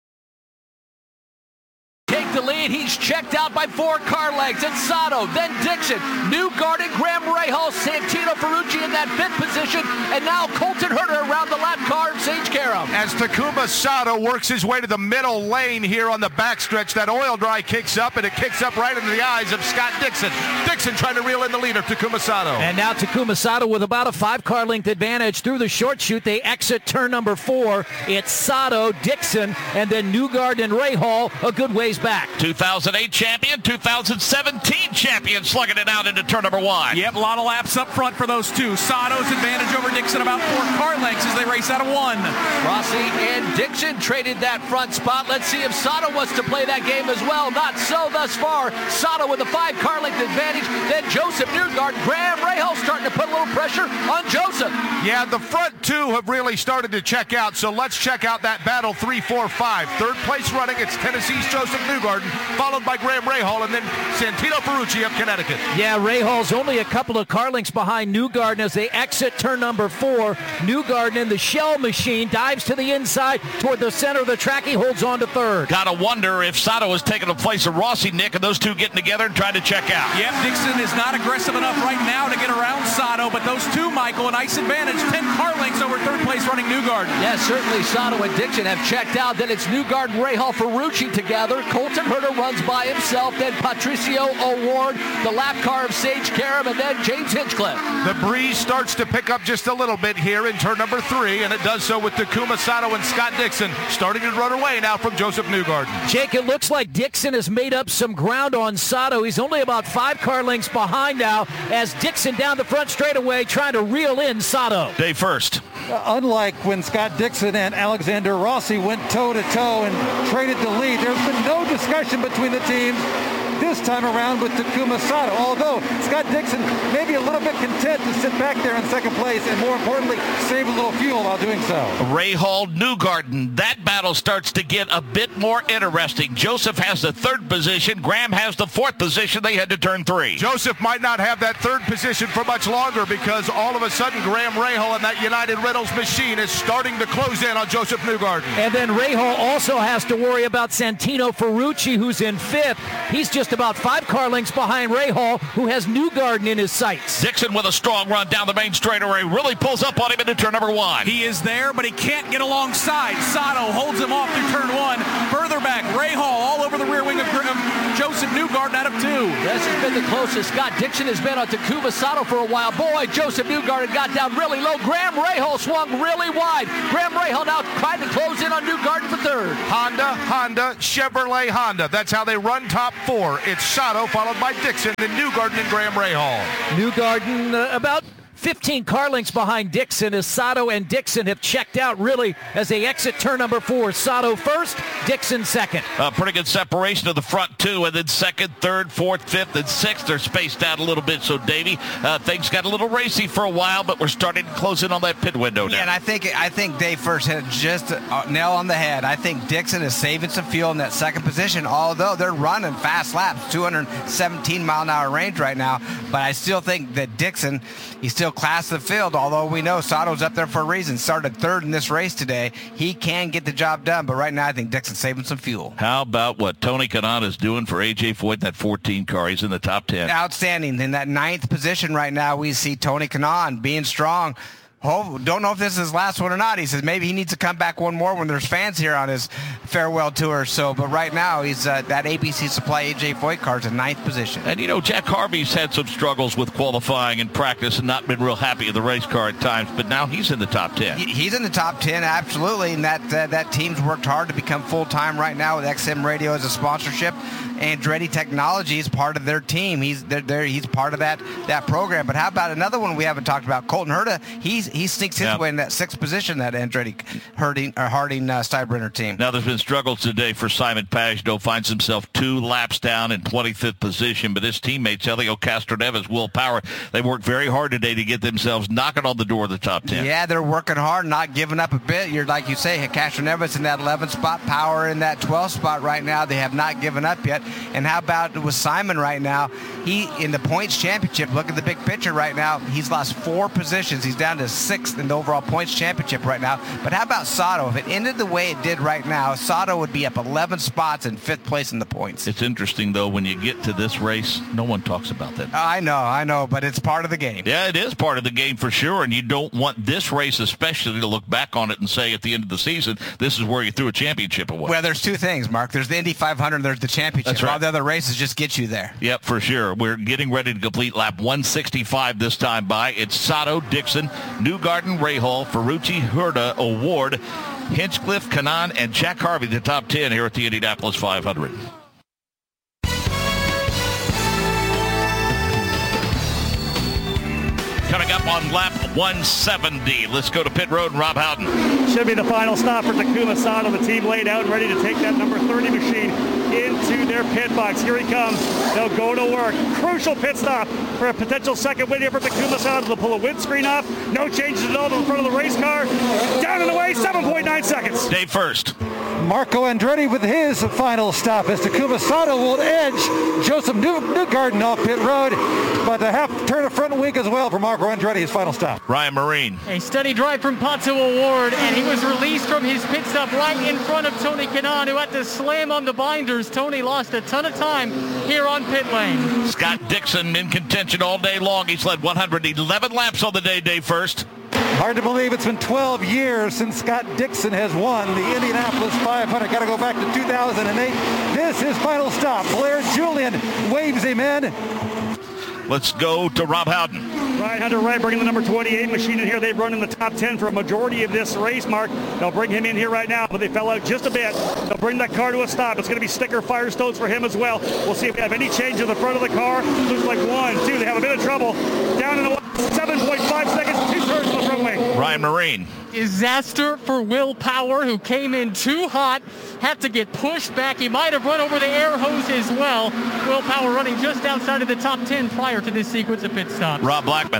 take the lead, he's checked out by four car lengths. It's Sato, then Dixon, Newgarden, Graham Rahal, Santino Ferrucci in that fifth position, and now Colton Herter around the lap car of Sage Karam. As Takuma Sato works his way to the middle lane here on the backstretch, that oil dry kicks up, and it kicks up right into the eyes of Scott Dixon. Dixon trying to reel in the leader, Takuma Sato. And now Takuma Sato with about a five car length advantage through the short chute. They exit turn number four. It's Sato, Dixon, and then Newgarden and Rahal a good ways back. two thousand eight champion, two thousand seventeen champion, slugging it out into turn number one. Yep, a lot of laps up front for those two. Sato's advantage over Dixon about four car lengths as they race out of one. Rossi and Dixon traded that front spot. Let's see if Sato wants to play that game as well. Not so thus far. Sato with a five car length advantage. Then Joseph Newgarden, Graham Rahal starting to put a little pressure on Joseph. Yeah, the front two have really started to check out, so let's check out that battle three four five. Third place running, it's Tennessee's Joseph Newgarden. Newgarden, followed by Graham Rahal, and then Santino Ferrucci of Connecticut. Yeah, Rahal's only a couple of car lengths behind Newgarden as they exit turn number four. Newgarden in the shell machine dives to the inside toward the center of the track. He holds on to third. Gotta wonder if Sato has taken the place of Rossi, Nick, and those two getting together and trying to check out. Yep, Dixon is not aggressive enough right now to get around Sato, but those two, Michael, a nice advantage. ten car lengths over third place running Newgarden. Yeah, certainly Sato and Dixon have checked out. Then it's Newgarden, Rahal, Ferrucci together. Colton Herta runs by himself. Then Patricio O'Ward, the lap car of Sage Karam, and then James Hinchcliffe. The breeze starts to pick up just a little bit here in turn number three, and it does so with Takuma Sato and Scott Dixon starting to run away now from Joseph Newgarden. Jake, it looks like Dixon has made up some ground on Sato. He's only about five car lengths behind now as Dixon down the front straightaway trying to reel in Sato. Dave first. Uh, unlike when Scott Dixon and Alexander Rossi went toe-to-toe and traded the lead, there's been no discussion between the teams this time around with Takuma Sato, although Scott Dixon may be a little bit content to sit back there in second place and, more importantly, save a little fuel while doing so. Rahal, Newgarden. That battle starts to get a bit more interesting. Joseph has the third position. Graham has the fourth position. They head to turn three. Joseph might not have that third position for much longer because all of a sudden Graham Rahal and that United Rentals machine is starting to close in on Joseph Newgarden. And then Rahal also has to worry about Santino Ferrucci, who's in fifth. He's just about five car lengths behind Rahal, who has Newgarden in his sights. Dixon with a strong run down the main straightaway really pulls up on him into turn number one. He is there, but he can't get alongside. Sato holds him off through turn one. Further back, Rahal all over the rear wing of Joseph Newgarden out of two. This has been the closest Scott Dixon has been on Takuma Sato for a while. Boy, Joseph Newgarden got down really low. Graham Rahal swung really wide. Graham Rahal now trying to close in on Newgarden for third. Honda, Honda, Chevrolet, Honda. That's how they run top four. It's Sato followed by Dixon, then Newgarden and Graham Rahal. Newgarden uh, about fifteen car lengths behind Dixon as Sato and Dixon have checked out really as they exit turn number four. Sato first, Dixon second. A pretty good separation of the front two, and then second, third, fourth, fifth, and sixth. They're spaced out a little bit, so Davey, uh, things got a little racy for a while, but we're starting to close in on that pit window now. Yeah, and I think I think Dave first hit it just a nail on the head. I think Dixon is saving some fuel in that second position, although they're running fast laps, two hundred seventeen mile an hour range right now. But I still think that Dixon, he's still class of the field, although we know Sato's up there for a reason. Started third in this race today. He can get the job done, but right now I think Dixon's saving some fuel. How about what Tony Kanaan is doing for A J Foyt in that fourteen car? He's in the top ten. Outstanding. In that ninth position right now, we see Tony Kanaan being strong. Oh, don't know if this is his last one or not. He says maybe he needs to come back one more when there's fans here on his farewell tour. So, but right now he's uh, that A B C Supply A J Foyt car's in ninth position. And you know, Jack Harvey's had some struggles with qualifying and practice and not been real happy in the race car at times. But now he's in the top ten. He's in the top ten, absolutely. And that uh, that team's worked hard to become full time right now with X M Radio as a sponsorship. Andretti Technology is part of their team. He's they're, they're, he's part of that that program. But how about another one we haven't talked about? Colton Herta. He's he sneaks his yeah. way in that sixth position. That Andretti Harding or Harding uh, Steinbrenner team. Now there's been struggles today for Simon Pagenaud. Finds himself two laps down in twenty-fifth position. But his teammates Helio Castroneves, Will Power, they worked very hard today to get themselves knocking on the door of the top ten. Yeah, they're working hard, not giving up a bit. You're like you say, Castroneves in that eleventh spot, Power in that twelfth spot right now. They have not given up yet. And how about with Simon right now? He, in the points championship, look at the big picture right now. He's lost four positions. He's down to sixth in the overall points championship right now. But how about Sato? If it ended the way it did right now, Sato would be up eleven spots in fifth place in the points. It's interesting, though, when you get to this race, no one talks about that. I know, I know, but it's part of the game. Yeah, it is part of the game for sure, and you don't want this race especially to look back on it and say at the end of the season, this is where you threw a championship away. Well, there's two things, Mark. There's the Indy five hundred and there's the championship. That's right. All the other races just get you there. Yep, for sure. We're getting ready to complete lap one sixty-five this time by. It's Sato, Dixon, Newgarden, Rahal, Ferrucci, Herta, O'Ward, Hinchcliffe, Kanaan, and Jack Harvey, the top ten here at the Indianapolis five hundred. Coming up on lap one seventy. Let's go to pit road and Rob Howden. Should be the final stop for Takuma Sato. The team laid out and ready to take that number thirty machine into their pit box. Here he comes. They'll go to work. Crucial pit stop for a potential second win here for Takuma Sato. They'll pull a windscreen off. No changes at all to the front of the race car. Down and away, seven point nine seconds. Dave first. Marco Andretti with his final stop as Takuma Sato will edge Joseph New- Newgarden off pit road, but a half turn of front wing as well for Marco Andretti, his final stop. Ryan Marine. A steady drive from Pato O'Ward, and he was released from his pit stop right in front of Tony Kanaan, who had to slam on the binders. Tony lost a ton of time here on pit lane. Scott Dixon in contention all day long. He's led one hundred eleven laps on the day, day first. Hard to believe it's been twelve years since Scott Dixon has won the Indianapolis five hundred. Got to go back to two thousand eight. This is final stop. Blair Julian waves him in. Let's go to Rob Howden. Ryan Hunter-Reay bringing the number twenty-eight machine in here. They've run in the top ten for a majority of this race, Mark. They'll bring him in here right now, but they fell out just a bit. They'll bring that car to a stop. It's going to be sticker Firestones for him as well. We'll see if we have any change in the front of the car. Looks like one, two. They have a bit of trouble. Down in the seven point five seconds, two turns on the front wing. Ryan Marine. Disaster for Will Power, who came in too hot, had to get pushed back. He might have run over the air hose as well. Will Power running just outside of the top ten prior to this sequence of pit stops. Rob Blackman.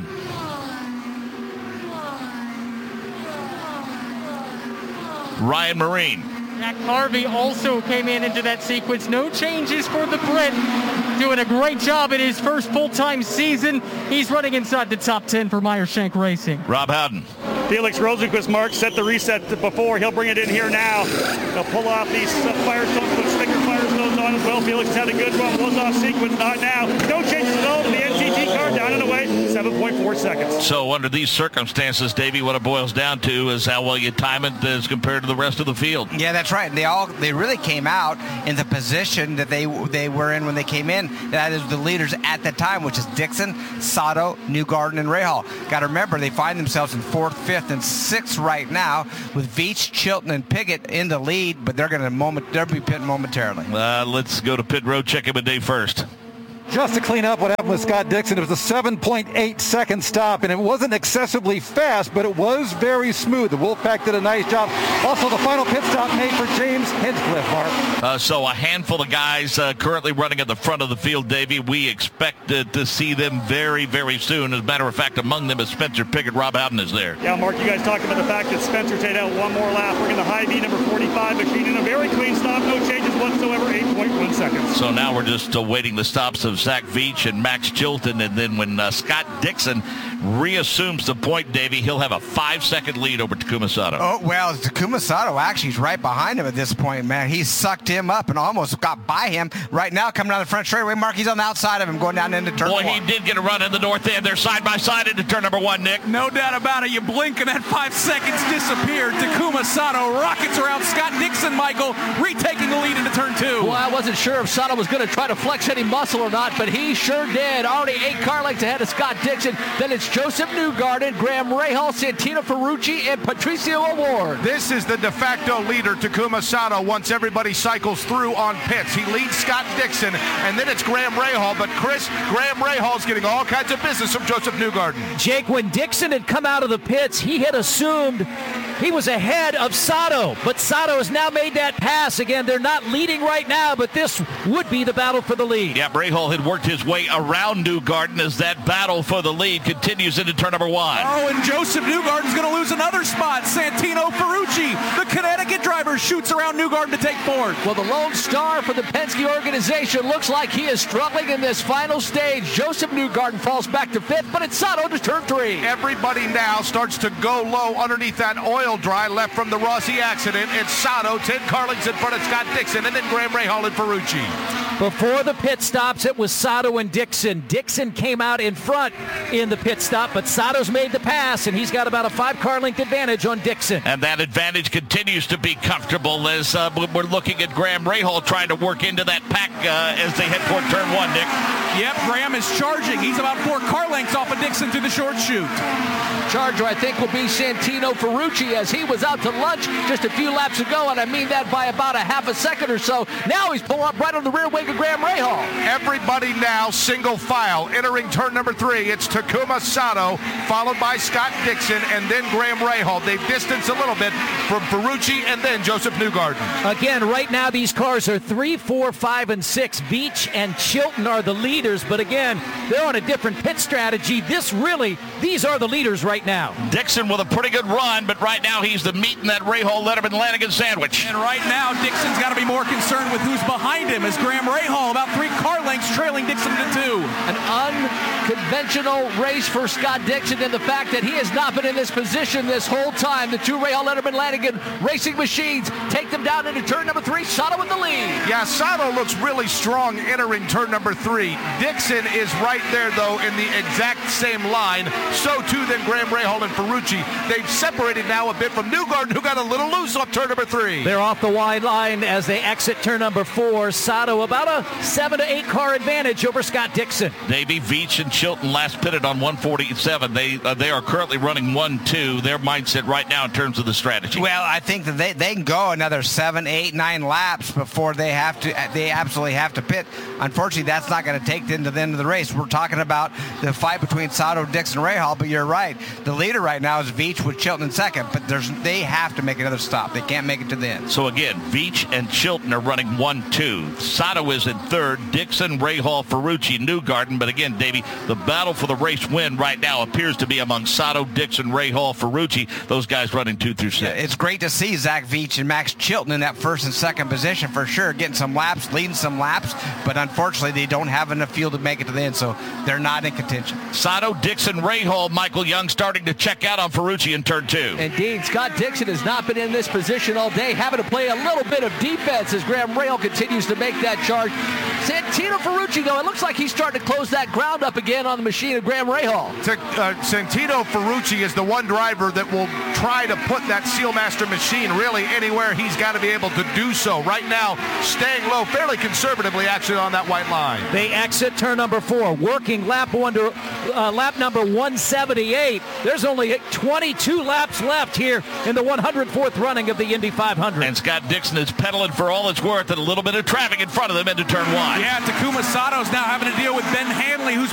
Ryan Marine. Jack Harvey also came in into that sequence. No changes for the Brit. Doing a great job in his first full-time season. He's running inside the top ten for Meyer Shank Racing. Rob Howden. Felix Rosenquist, Mark, set the reset before. He'll bring it in here now. They'll pull off these uh, Firestones, put sticker Firestones on as well. Felix had a good run, was off sequence, not now. No changes at all to the N T T car, down and away, seven point four seconds. So under these circumstances, Davey, what it boils down to is how well you time it as compared to the rest of the field. Yeah, that's right. They all they really came out in the position that they they were in when they came in. That is the leaders at the time, which is Dixon, Sato, Newgarden, and Rahal. Got to remember, they find themselves in fourth, fifth, and sixth right now with Veach, Chilton, and Piggott in the lead, but they're going to moment they'll be pitting momentarily. Uh, let's go to pit road. Check in with Dave first. Just to clean up what happened with Scott Dixon, it was a seven point eight second stop, and it wasn't excessively fast, but it was very smooth. The Wolfpack did a nice job. Also, the final pit stop made for James Hinchcliffe, Mark. Uh, so a handful of guys uh, currently running at the front of the field, Davey. We expect uh, to see them very, very soon. As a matter of fact, among them is Spencer Piggott. Rob Howden is there. Yeah, Mark, you guys talked about the fact that Spencer stayed out one more lap. We're in the Hy-Vee number forty-five machine in a very clean stop. No changes whatsoever, eight point one seconds. So now we're just awaiting the stops of Zach Veach and Max Chilton, and then when uh, Scott Dixon reassumes the point, Davey, he'll have a five-second lead over Takuma Sato. Oh, well, Takuma Sato actually is right behind him at this point, man. He sucked him up and almost got by him. Right now, coming down the front straightaway, Mark, he's on the outside of him, going down into turn Boy, one. he did get a run in the north end. They're side by side into turn number one, Nick. No doubt about it. You blink and that five seconds disappeared. Takuma Sato rockets around Scott Dixon, Michael, retaking the lead into turn two. Well, I wasn't sure if Sato was going to try to flex any muscle or not, but he sure did. Already eight car lengths ahead of Scott Dixon. Then it's Joseph Newgarden, Graham Rahal, Santino Ferrucci, and Patricio O'Ward. This is the de facto leader, Takuma Sato, once everybody cycles through on pits. He leads Scott Dixon, and then it's Graham Rahal. But Chris, Graham Rahal's getting all kinds of business from Joseph Newgarden. Jake, when Dixon had come out of the pits, he had assumed he was ahead of Sato, but Sato has now made that pass. Again, they're not leading right now, but this would be the battle for the lead. Yeah, Rahal had worked his way around Newgarden as that battle for the lead continues into turn number one. Oh, and Joseph Newgarden's going to lose another spot. Santino Ferrucci, the Connecticut driver, shoots around Newgarden to take fourth. Well, the lone star for the Penske organization looks like he is struggling in this final stage. Joseph Newgarden falls back to fifth, but it's Sato to turn three. Everybody now starts to go low underneath that oil dry left from the Rossi accident. It's Sato, ten car lengths in front of Scott Dixon, and then Graham Rahal and Ferrucci. Before the pit stops, it was Sato and Dixon. Dixon came out in front in the pit stop, but Sato's made the pass, and he's got about a five-car length advantage on Dixon. And that advantage continues to be comfortable as uh, we're looking at Graham Rahal trying to work into that pack uh, as they head toward turn one, Nick. Yep, Graham is charging. He's about four car lengths off of Dixon through the short chute. Charger, I think, will be Santino Ferrucci, as he was out to lunch just a few laps ago, and I mean that by about a half a second or so. Now he's pulling up right on the rear wing think of Graham Rahal? Everybody now single file entering turn number three. It's Takuma Sato, followed by Scott Dixon, and then Graham Rahal. They've distanced a little bit from Ferrucci and then Joseph Newgarden. Again, right now these cars are three, four, five, and six. Veach and Chilton are the leaders, but again, they're on a different pit strategy. This really, these are the leaders right now. Dixon with a pretty good run, but right now he's the meat in that Rahal Letterman Lanigan sandwich. And right now, Dixon's got to be more concerned with who's behind him, as Graham Rahal about three car lengths trailing Dixon to two. An unconventional race for Scott Dixon, and the fact that he has not been in this position this whole time. The two Rahal Letterman Lanigan racing machines take them down into turn number three. Sato in the lead. Yeah, Sato looks really strong entering turn number three. Dixon is right there, though, in the exact same line. So, too, then Graham Rahal and Ferrucci. They've separated now a bit from Newgarden, who got a little loose off turn number three. They're off the wide line as they exit turn number four. Sato about a seven to eight car advantage over Scott Dixon. Davey, Veach, and Chilton last pitted on one forty-seven. They uh, they are currently running one two. Their mindset right now in terms of the strategy. Well, I think that they, they can go another seven, eight, nine laps before they have to. They absolutely have to pit. Unfortunately, that's not going to take them to the end of the race. We're talking about the fight between Sato, Dixon, Rahal, but you're right. The leader right now is Veach with Chilton in second, but there's they have to make another stop. They can't make it to the end. So again, Veach and Chilton are running one two. Sato is in third. Dixon, Rahal, Ferrucci, Newgarden. But again, Davey, the battle for the race win right now appears to be among Sato, Dixon, Rahal, Ferrucci. Those guys running two through six. Yeah, it's great to see Zach Veach and Max Chilton in that first and second position for sure, getting some laps, leading some laps, but unfortunately they don't have enough fuel to make it to the end, so they're not in contention. Sato, Dixon, Rahal, Michael Young starting to check out on Ferrucci in turn two. Indeed, Scott Dixon has not been in this position all day, having to play a little bit of defense as Graham Rahal continues to make that charge. Santino Ferrucci, though, it looks like he's starting to close that ground up again on the machine of Graham Rahal. Uh, Santino Ferrucci is the one driver that will try to put that Sealmaster machine really anywhere he's got to be able to do so. Right now, staying low fairly conservatively actually on that white line. They exit turn number four, working lap one to, uh, lap number one seventy-eight. There's only twenty-two laps left here in the one hundred fourth running of the Indy five hundred. And Scott Dixon is pedaling for all it's worth and a little bit of traffic in front of them into turn one. Yeah, Takuma Sato's now having to deal with Ben Hanley, who's